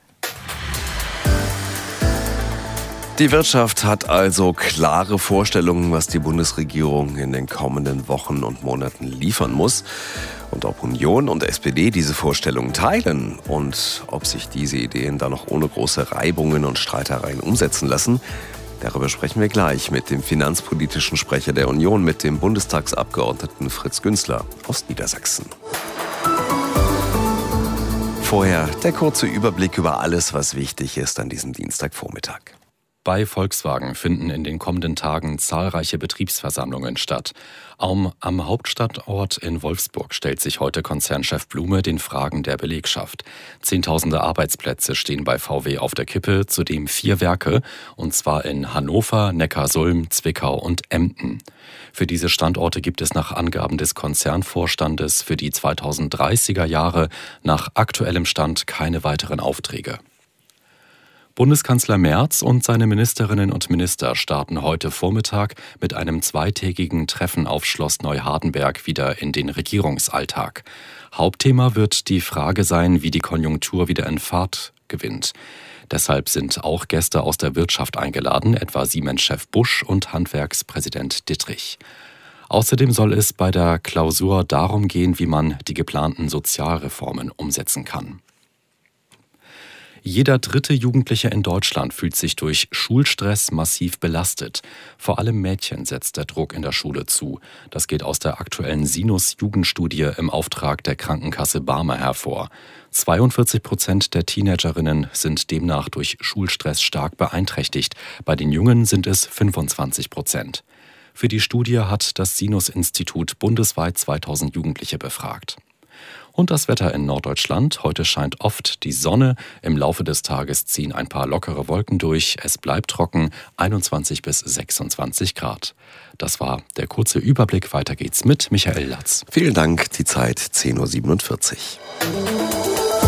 Speaker 2: Die Wirtschaft hat also klare Vorstellungen, was die Bundesregierung in den kommenden Wochen und Monaten liefern muss. Und ob Union und SPD diese Vorstellungen teilen und ob sich diese Ideen dann noch ohne große Reibungen und Streitereien umsetzen lassen, darüber sprechen wir gleich mit dem finanzpolitischen Sprecher der Union, mit dem Bundestagsabgeordneten Fritz Günzler aus Niedersachsen. Vorher der kurze Überblick über alles, was wichtig ist an diesem Dienstagvormittag.
Speaker 15: Bei Volkswagen finden in den kommenden Tagen zahlreiche Betriebsversammlungen statt. Am Hauptstadtort in Wolfsburg stellt sich heute Konzernchef Blume den Fragen der Belegschaft. Zehntausende Arbeitsplätze stehen bei VW auf der Kippe, zudem 4 Werke, und zwar in Hannover, Neckarsulm, Zwickau und Emden. Für diese Standorte gibt es nach Angaben des Konzernvorstandes für die 2030er Jahre nach aktuellem Stand keine weiteren Aufträge. Bundeskanzler Merz und seine Ministerinnen und Minister starten heute Vormittag mit einem zweitägigen Treffen auf Schloss Neuhardenberg wieder in den Regierungsalltag. Hauptthema wird die Frage sein, wie die Konjunktur wieder in Fahrt gewinnt. Deshalb sind auch Gäste aus der Wirtschaft eingeladen, etwa Siemens-Chef Busch und Handwerkspräsident Dittrich. Außerdem soll es bei der Klausur darum gehen, wie man die geplanten Sozialreformen umsetzen kann. Jeder 3. Jugendliche in Deutschland fühlt sich durch Schulstress massiv belastet. Vor allem Mädchen setzt der Druck in der Schule zu. Das geht aus der aktuellen Sinus-Jugendstudie im Auftrag der Krankenkasse Barmer hervor. 42% der Teenagerinnen sind demnach durch Schulstress stark beeinträchtigt. Bei den Jungen sind es 25%. Für die Studie hat das Sinus-Institut bundesweit 2000 Jugendliche befragt. Und das Wetter in Norddeutschland. Heute scheint oft die Sonne. Im Laufe des Tages ziehen ein paar lockere Wolken durch. Es bleibt trocken, 21 bis 26 Grad. Das war der kurze Überblick. Weiter geht's mit Michael Latz.
Speaker 2: Vielen Dank, die Zeit 10.47 Uhr.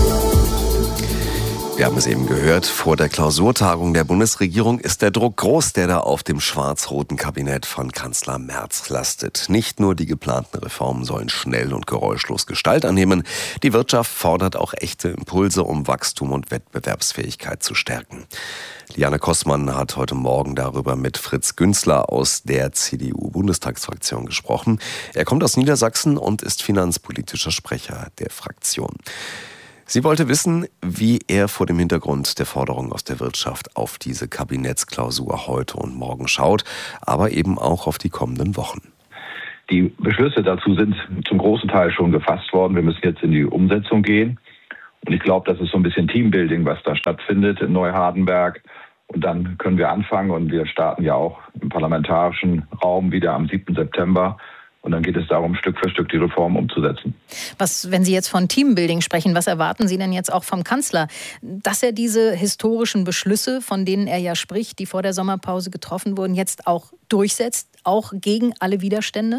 Speaker 2: Wir haben es eben gehört, vor der Klausurtagung der Bundesregierung ist der Druck groß, der da auf dem schwarz-roten Kabinett von Kanzler Merz lastet. Nicht nur die geplanten Reformen sollen schnell und geräuschlos Gestalt annehmen, die Wirtschaft fordert auch echte Impulse, um Wachstum und Wettbewerbsfähigkeit zu stärken. Liane Kossmann hat heute Morgen darüber mit Fritz Günzler aus der CDU-Bundestagsfraktion gesprochen. Er kommt aus Niedersachsen und ist finanzpolitischer Sprecher der Fraktion. Sie wollte wissen, wie er vor dem Hintergrund der Forderungen aus der Wirtschaft auf diese Kabinettsklausur heute und morgen schaut, aber eben auch auf die kommenden Wochen.
Speaker 14: Die Beschlüsse dazu sind zum großen Teil schon gefasst worden. Wir müssen jetzt in die Umsetzung gehen. Und ich glaube, das ist so ein bisschen Teambuilding, was da stattfindet in Neuhardenberg. Und dann können wir anfangen und wir starten ja auch im parlamentarischen Raum wieder am 7. September. Und dann geht es darum, Stück für Stück die Reform umzusetzen.
Speaker 16: Wenn Sie jetzt von Teambuilding sprechen, was erwarten Sie denn jetzt auch vom Kanzler? Dass er diese historischen Beschlüsse, von denen er ja spricht, die vor der Sommerpause getroffen wurden, jetzt auch durchsetzt, auch gegen alle Widerstände?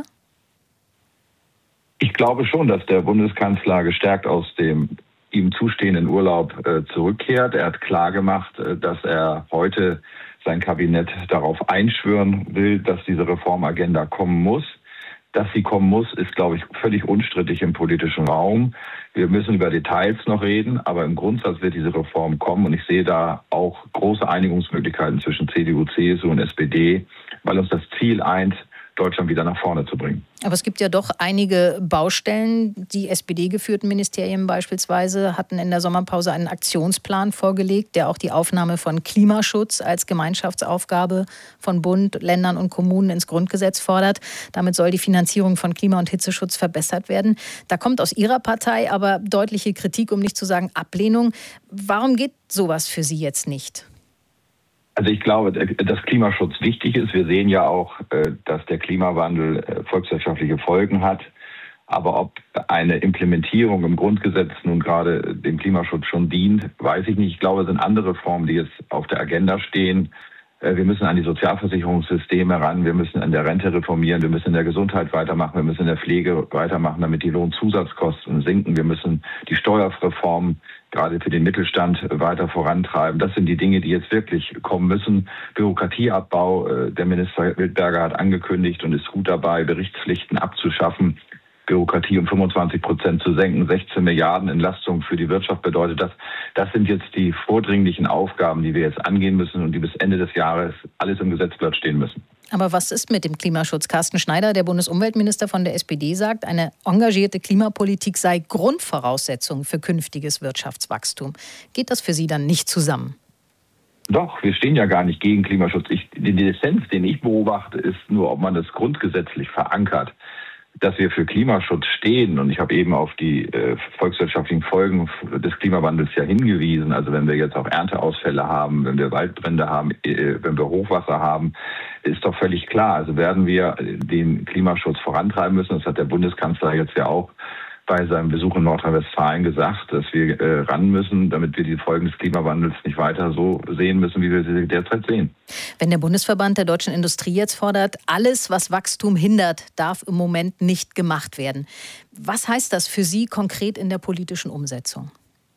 Speaker 14: Ich glaube schon, dass der Bundeskanzler gestärkt aus dem ihm zustehenden Urlaub zurückkehrt. Er hat klargemacht, dass er heute sein Kabinett darauf einschwören will, dass diese Reformagenda kommen muss. Dass sie kommen muss, ist, glaube ich, völlig unstrittig im politischen Raum. Wir müssen über Details noch reden, aber im Grundsatz wird diese Reform kommen. Und ich sehe da auch große Einigungsmöglichkeiten zwischen CDU, CSU und SPD, weil uns das Ziel eint, Deutschland wieder nach vorne zu bringen.
Speaker 16: Aber es gibt ja doch einige Baustellen. Die SPD-geführten Ministerien beispielsweise hatten in der Sommerpause einen Aktionsplan vorgelegt, der auch die Aufnahme von Klimaschutz als Gemeinschaftsaufgabe von Bund, Ländern und Kommunen ins Grundgesetz fordert. Damit soll die Finanzierung von Klima- und Hitzeschutz verbessert werden. Da kommt aus Ihrer Partei aber deutliche Kritik, um nicht zu sagen Ablehnung. Warum geht sowas für Sie jetzt nicht?
Speaker 14: Also ich glaube, dass Klimaschutz wichtig ist. Wir sehen ja auch, dass der Klimawandel volkswirtschaftliche Folgen hat. Aber ob eine Implementierung im Grundgesetz nun gerade dem Klimaschutz schon dient, weiß ich nicht. Ich glaube, es sind andere Reformen, die jetzt auf der Agenda stehen. Wir müssen an die Sozialversicherungssysteme ran, wir müssen an der Rente reformieren, wir müssen in der Gesundheit weitermachen, wir müssen in der Pflege weitermachen, damit die Lohnzusatzkosten sinken. Wir müssen die Steuerreform gerade für den Mittelstand weiter vorantreiben. Das sind die Dinge, die jetzt wirklich kommen müssen. Bürokratieabbau, der Minister Wildberger hat angekündigt und ist gut dabei, Berichtspflichten abzuschaffen, Bürokratie um 25% zu senken, 16 Milliarden Entlastung für die Wirtschaft bedeutet das. Das sind jetzt die vordringlichen Aufgaben, die wir jetzt angehen müssen und die bis Ende des Jahres alles im Gesetzblatt stehen müssen.
Speaker 16: Aber was ist mit dem Klimaschutz? Carsten Schneider, der Bundesumweltminister von der SPD, sagt, eine engagierte Klimapolitik sei Grundvoraussetzung für künftiges Wirtschaftswachstum. Geht das für Sie dann nicht zusammen?
Speaker 14: Doch, wir stehen ja gar nicht gegen Klimaschutz. Den Dissens, den ich beobachte, ist nur, ob man das grundgesetzlich verankert, dass wir für Klimaschutz stehen. Und ich habe eben auf die volkswirtschaftlichen Folgen des Klimawandels ja hingewiesen. Also wenn wir jetzt auch Ernteausfälle haben, wenn wir Waldbrände haben, wenn wir Hochwasser haben, ist doch völlig klar. Also werden wir den Klimaschutz vorantreiben müssen. Das hat der Bundeskanzler jetzt ja auch bei seinem Besuch in Nordrhein-Westfalen gesagt, dass wir ran müssen, damit wir die Folgen des Klimawandels nicht weiter so sehen müssen, wie wir sie derzeit sehen.
Speaker 16: Wenn der Bundesverband der deutschen Industrie jetzt fordert, alles, was Wachstum hindert, darf im Moment nicht gemacht werden. Was heißt das für Sie konkret in der politischen Umsetzung?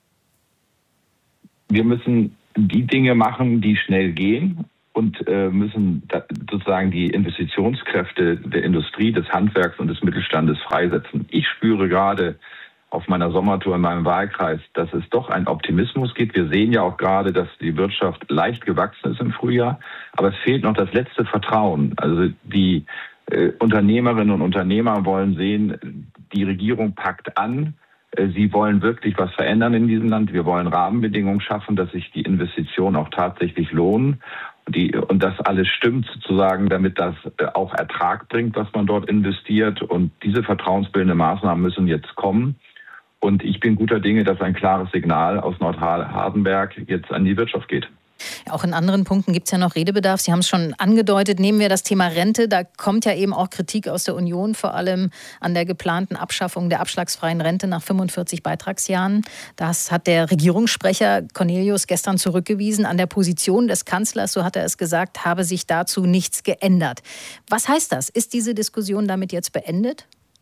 Speaker 14: Wir müssen die Dinge machen, die schnell gehen. Und müssen sozusagen die Investitionskräfte der Industrie, des Handwerks und des Mittelstandes freisetzen. Ich spüre gerade auf meiner Sommertour in meinem Wahlkreis, dass es doch einen Optimismus gibt. Wir sehen ja auch gerade, dass die Wirtschaft leicht gewachsen ist im Frühjahr. Aber es fehlt noch das letzte Vertrauen. Also die Unternehmerinnen und Unternehmer wollen sehen, die Regierung packt an. Sie wollen wirklich was verändern in diesem Land. Wir wollen Rahmenbedingungen schaffen, dass sich die Investitionen auch tatsächlich lohnen. Und das alles stimmt sozusagen, damit das auch Ertrag bringt, was man dort investiert. Und diese vertrauensbildenden Maßnahmen müssen jetzt kommen. Und ich bin guter Dinge, dass ein klares Signal aus Nordhardenberg jetzt an die Wirtschaft geht.
Speaker 16: Auch in anderen Punkten gibt es ja noch Redebedarf. Sie haben es schon angedeutet. Nehmen wir das Thema Rente. Da kommt ja eben auch Kritik aus der Union, vor allem an der geplanten Abschaffung der abschlagsfreien Rente nach 45 Beitragsjahren. Das hat der Regierungssprecher Cornelius gestern zurückgewiesen. An der Position des Kanzlers, so hat er es gesagt, habe sich dazu nichts geändert. Was heißt das? Ist diese Diskussion damit jetzt beendet?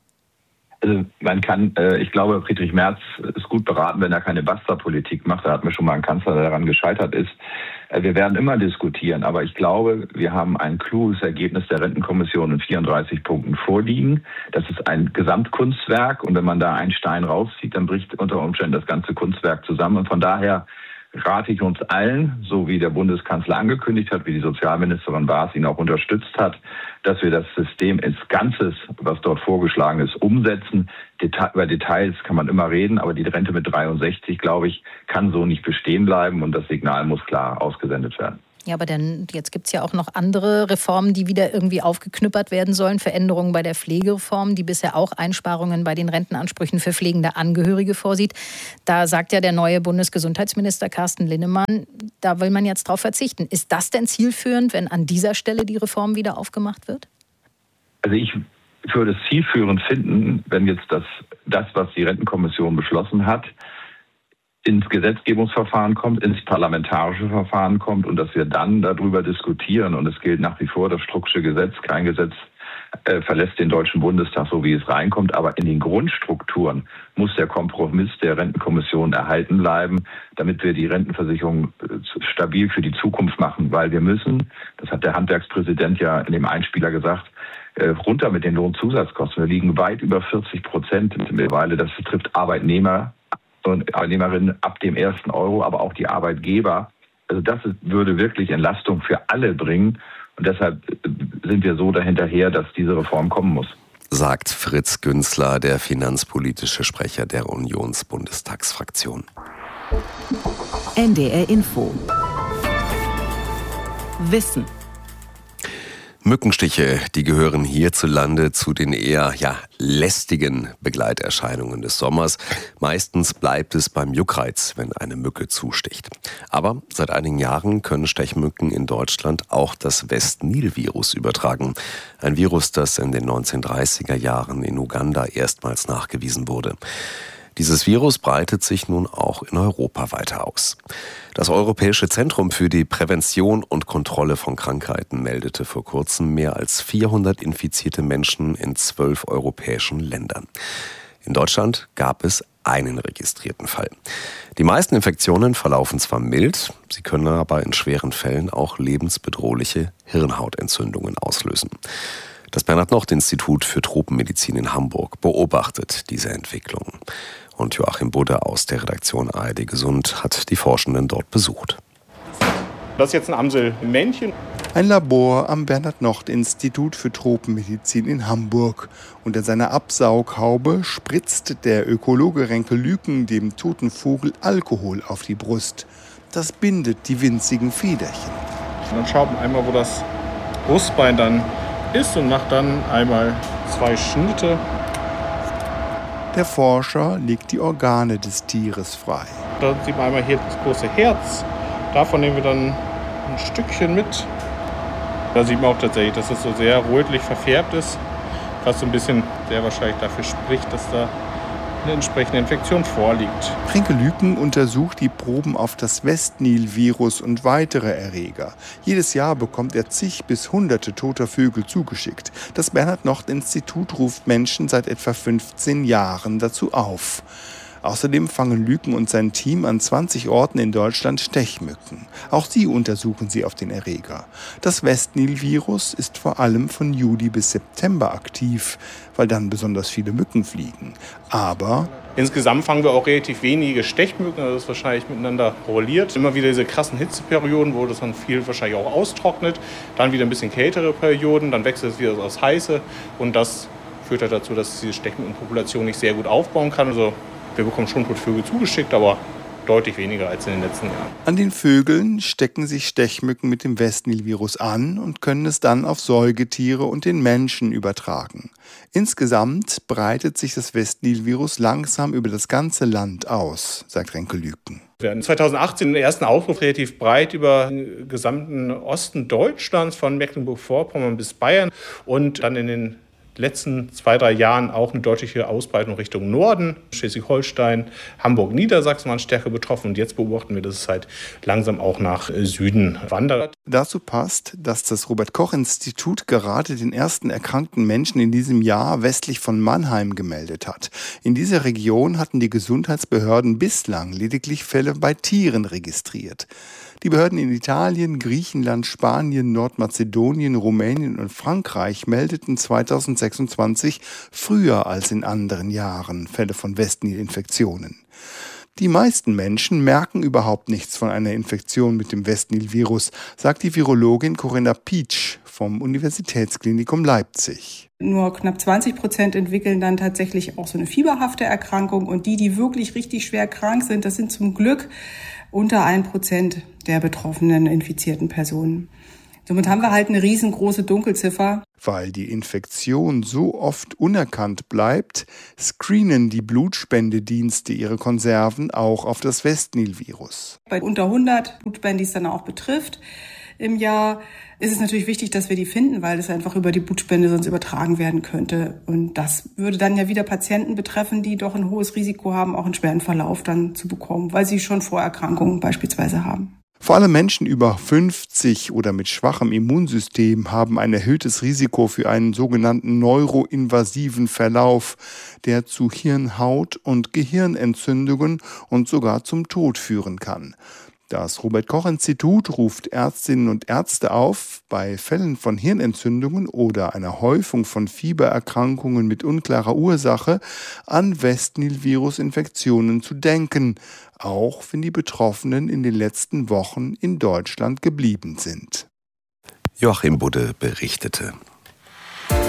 Speaker 14: Also ich glaube, Friedrich Merz ist gut beraten, wenn er keine Basta-Politik macht. Da hatten wir schon mal einen Kanzler, der daran gescheitert ist. Wir werden immer diskutieren, aber ich glaube, wir haben ein kluges Ergebnis der Rentenkommission in 34 Punkten vorliegen. Das ist ein Gesamtkunstwerk und wenn man da einen Stein rauszieht, dann bricht unter Umständen das ganze Kunstwerk zusammen. Und von daher rate ich uns allen, so wie der Bundeskanzler angekündigt hat, wie die Sozialministerin Baas ihn auch unterstützt hat, dass wir das System ins Ganzes, was dort vorgeschlagen ist, umsetzen. Über Details kann man immer reden, aber die Rente mit 63, glaube ich, kann so nicht bestehen bleiben und das Signal muss klar ausgesendet werden.
Speaker 16: Ja, aber dann, jetzt gibt es ja auch noch andere Reformen, die wieder irgendwie aufgeknüppert werden sollen. Veränderungen bei der Pflegereform, die bisher auch Einsparungen bei den Rentenansprüchen für pflegende Angehörige vorsieht. Da sagt ja der neue Bundesgesundheitsminister Carsten Linnemann, da will man jetzt drauf verzichten. Ist das denn zielführend, wenn an dieser Stelle die Reform wieder aufgemacht wird?
Speaker 14: Also ich würde es zielführend finden, wenn jetzt das, was die Rentenkommission beschlossen hat, ins Gesetzgebungsverfahren kommt, ins parlamentarische Verfahren kommt und dass wir dann darüber diskutieren. Und es gilt nach wie vor das Strucksche Gesetz. Kein Gesetz verlässt den Deutschen Bundestag, so wie es reinkommt. Aber in den Grundstrukturen muss der Kompromiss der Rentenkommission erhalten bleiben, damit wir die Rentenversicherung stabil für die Zukunft machen. Weil wir müssen, das hat der Handwerkspräsident ja in dem Einspieler gesagt, runter mit den Lohnzusatzkosten. Wir liegen weit über 40% mittlerweile. Das betrifft Arbeitnehmer und Arbeitnehmerinnen ab dem ersten Euro, aber auch die Arbeitgeber. Also das würde wirklich Entlastung für alle bringen. Und deshalb sind wir so dahinterher, dass diese Reform kommen muss.
Speaker 2: Sagt Fritz Günzler, der finanzpolitische Sprecher der Unionsbundestagsfraktion.
Speaker 3: NDR Info. Wissen.
Speaker 2: Mückenstiche, die gehören hierzulande zu den eher lästigen Begleiterscheinungen des Sommers. Meistens bleibt es beim Juckreiz, wenn eine Mücke zusticht. Aber seit einigen Jahren können Stechmücken in Deutschland auch das West-Nil-Virus übertragen. Ein Virus, das in den 1930er Jahren in Uganda erstmals nachgewiesen wurde. Dieses Virus breitet sich nun auch in Europa weiter aus. Das Europäische Zentrum für die Prävention und Kontrolle von Krankheiten meldete vor kurzem mehr als 400 infizierte Menschen in 12 europäischen Ländern. In Deutschland gab es einen registrierten Fall. Die meisten Infektionen verlaufen zwar mild, sie können aber in schweren Fällen auch lebensbedrohliche Hirnhautentzündungen auslösen. Das Bernhard-Nocht-Institut für Tropenmedizin in Hamburg beobachtet diese Entwicklung. Und Joachim Budde aus der Redaktion ARD Gesund hat die Forschenden dort besucht.
Speaker 17: Das ist jetzt ein Amselmännchen.
Speaker 18: Ein Labor am Bernhard-Nocht-Institut für Tropenmedizin in Hamburg. Unter seiner Absaughaube spritzt der Ökologe Renke Lüken dem toten Vogel Alkohol auf die Brust. Das bindet die winzigen Federchen.
Speaker 17: Und dann schaut man einmal, wo das Brustbein dann ist und macht dann einmal 2 Schnitte.
Speaker 18: Der Forscher legt die Organe des Tieres frei.
Speaker 17: Da sieht man einmal hier das große Herz. Davon nehmen wir dann ein Stückchen mit. Da sieht man auch tatsächlich, dass es so sehr rötlich verfärbt ist. Was so ein bisschen sehr wahrscheinlich dafür spricht, dass da eine entsprechende Infektion vorliegt.
Speaker 18: Renke Lüken untersucht die Proben auf das West-Nil-Virus und weitere Erreger. Jedes Jahr bekommt er zig bis hunderte toter Vögel zugeschickt. Das Bernhard-Nocht-Institut ruft Menschen seit etwa 15 Jahren dazu auf. Außerdem fangen Lüken und sein Team an 20 Orten in Deutschland Stechmücken. Auch sie untersuchen sie auf den Erreger. Das West-Nil-Virus ist vor allem von Juli bis September aktiv, weil dann besonders viele Mücken fliegen. Aber
Speaker 17: insgesamt fangen wir auch relativ wenige Stechmücken, also das ist wahrscheinlich miteinander korreliert. Immer wieder diese krassen Hitzeperioden, wo das dann viel wahrscheinlich auch austrocknet. Dann wieder ein bisschen kältere Perioden, dann wechselt es wieder aufs Heiße. Und das führt halt dazu, dass diese Stechmückenpopulation nicht sehr gut aufbauen kann. Also wir bekommen schon Vögel zugeschickt, aber deutlich weniger als in den letzten Jahren.
Speaker 18: An den Vögeln stecken sich Stechmücken mit dem West-Nil-Virus an und können es dann auf Säugetiere und den Menschen übertragen. Insgesamt breitet sich das West-Nil-Virus langsam über das ganze Land aus, sagt Renke Lüken.
Speaker 17: Wir hatten 2018 den ersten Aufruf relativ breit über den gesamten Osten Deutschlands, von Mecklenburg-Vorpommern bis Bayern, und dann in den letzten 2-3 Jahren auch eine deutliche Ausbreitung Richtung Norden. Schleswig-Holstein, Hamburg, Niedersachsen waren stärker betroffen. Und jetzt beobachten wir, dass es halt langsam auch nach Süden wandert.
Speaker 18: Dazu passt, dass das Robert-Koch-Institut gerade den ersten erkrankten Menschen in diesem Jahr westlich von Mannheim gemeldet hat. In dieser Region hatten die Gesundheitsbehörden bislang lediglich Fälle bei Tieren registriert. Die Behörden in Italien, Griechenland, Spanien, Nordmazedonien, Rumänien und Frankreich meldeten 2026 früher als in anderen Jahren Fälle von Westnil-Infektionen. Die meisten Menschen merken überhaupt nichts von einer Infektion mit dem Westnil-Virus, sagt die Virologin Corinna Pietsch vom Universitätsklinikum Leipzig.
Speaker 4: Nur knapp 20% entwickeln dann tatsächlich auch so eine fieberhafte Erkrankung. Und die wirklich richtig schwer krank sind, das sind zum Glück unter 1% der betroffenen infizierten Personen. Somit haben wir halt eine riesengroße Dunkelziffer.
Speaker 18: Weil die Infektion so oft unerkannt bleibt, screenen die Blutspendedienste ihre Konserven auch auf das Westnil-Virus.
Speaker 4: Bei unter 100 Blutspenden, die es dann auch betrifft im Jahr, ist es natürlich wichtig, dass wir die finden, weil es einfach über die Blutspende sonst übertragen werden könnte. Und das würde dann ja wieder Patienten betreffen, die doch ein hohes Risiko haben, auch einen schweren Verlauf dann zu bekommen, weil sie schon Vorerkrankungen beispielsweise haben.
Speaker 18: Vor allem Menschen über 50 oder mit schwachem Immunsystem haben ein erhöhtes Risiko für einen sogenannten neuroinvasiven Verlauf, der zu Hirnhaut- und Gehirnentzündungen und sogar zum Tod führen kann. Das Robert-Koch-Institut ruft Ärztinnen und Ärzte auf, bei Fällen von Hirnentzündungen oder einer Häufung von Fiebererkrankungen mit unklarer Ursache an Westnil-Virus-Infektionen zu denken, auch wenn die Betroffenen in den letzten Wochen in Deutschland geblieben sind.
Speaker 2: Joachim Budde berichtete.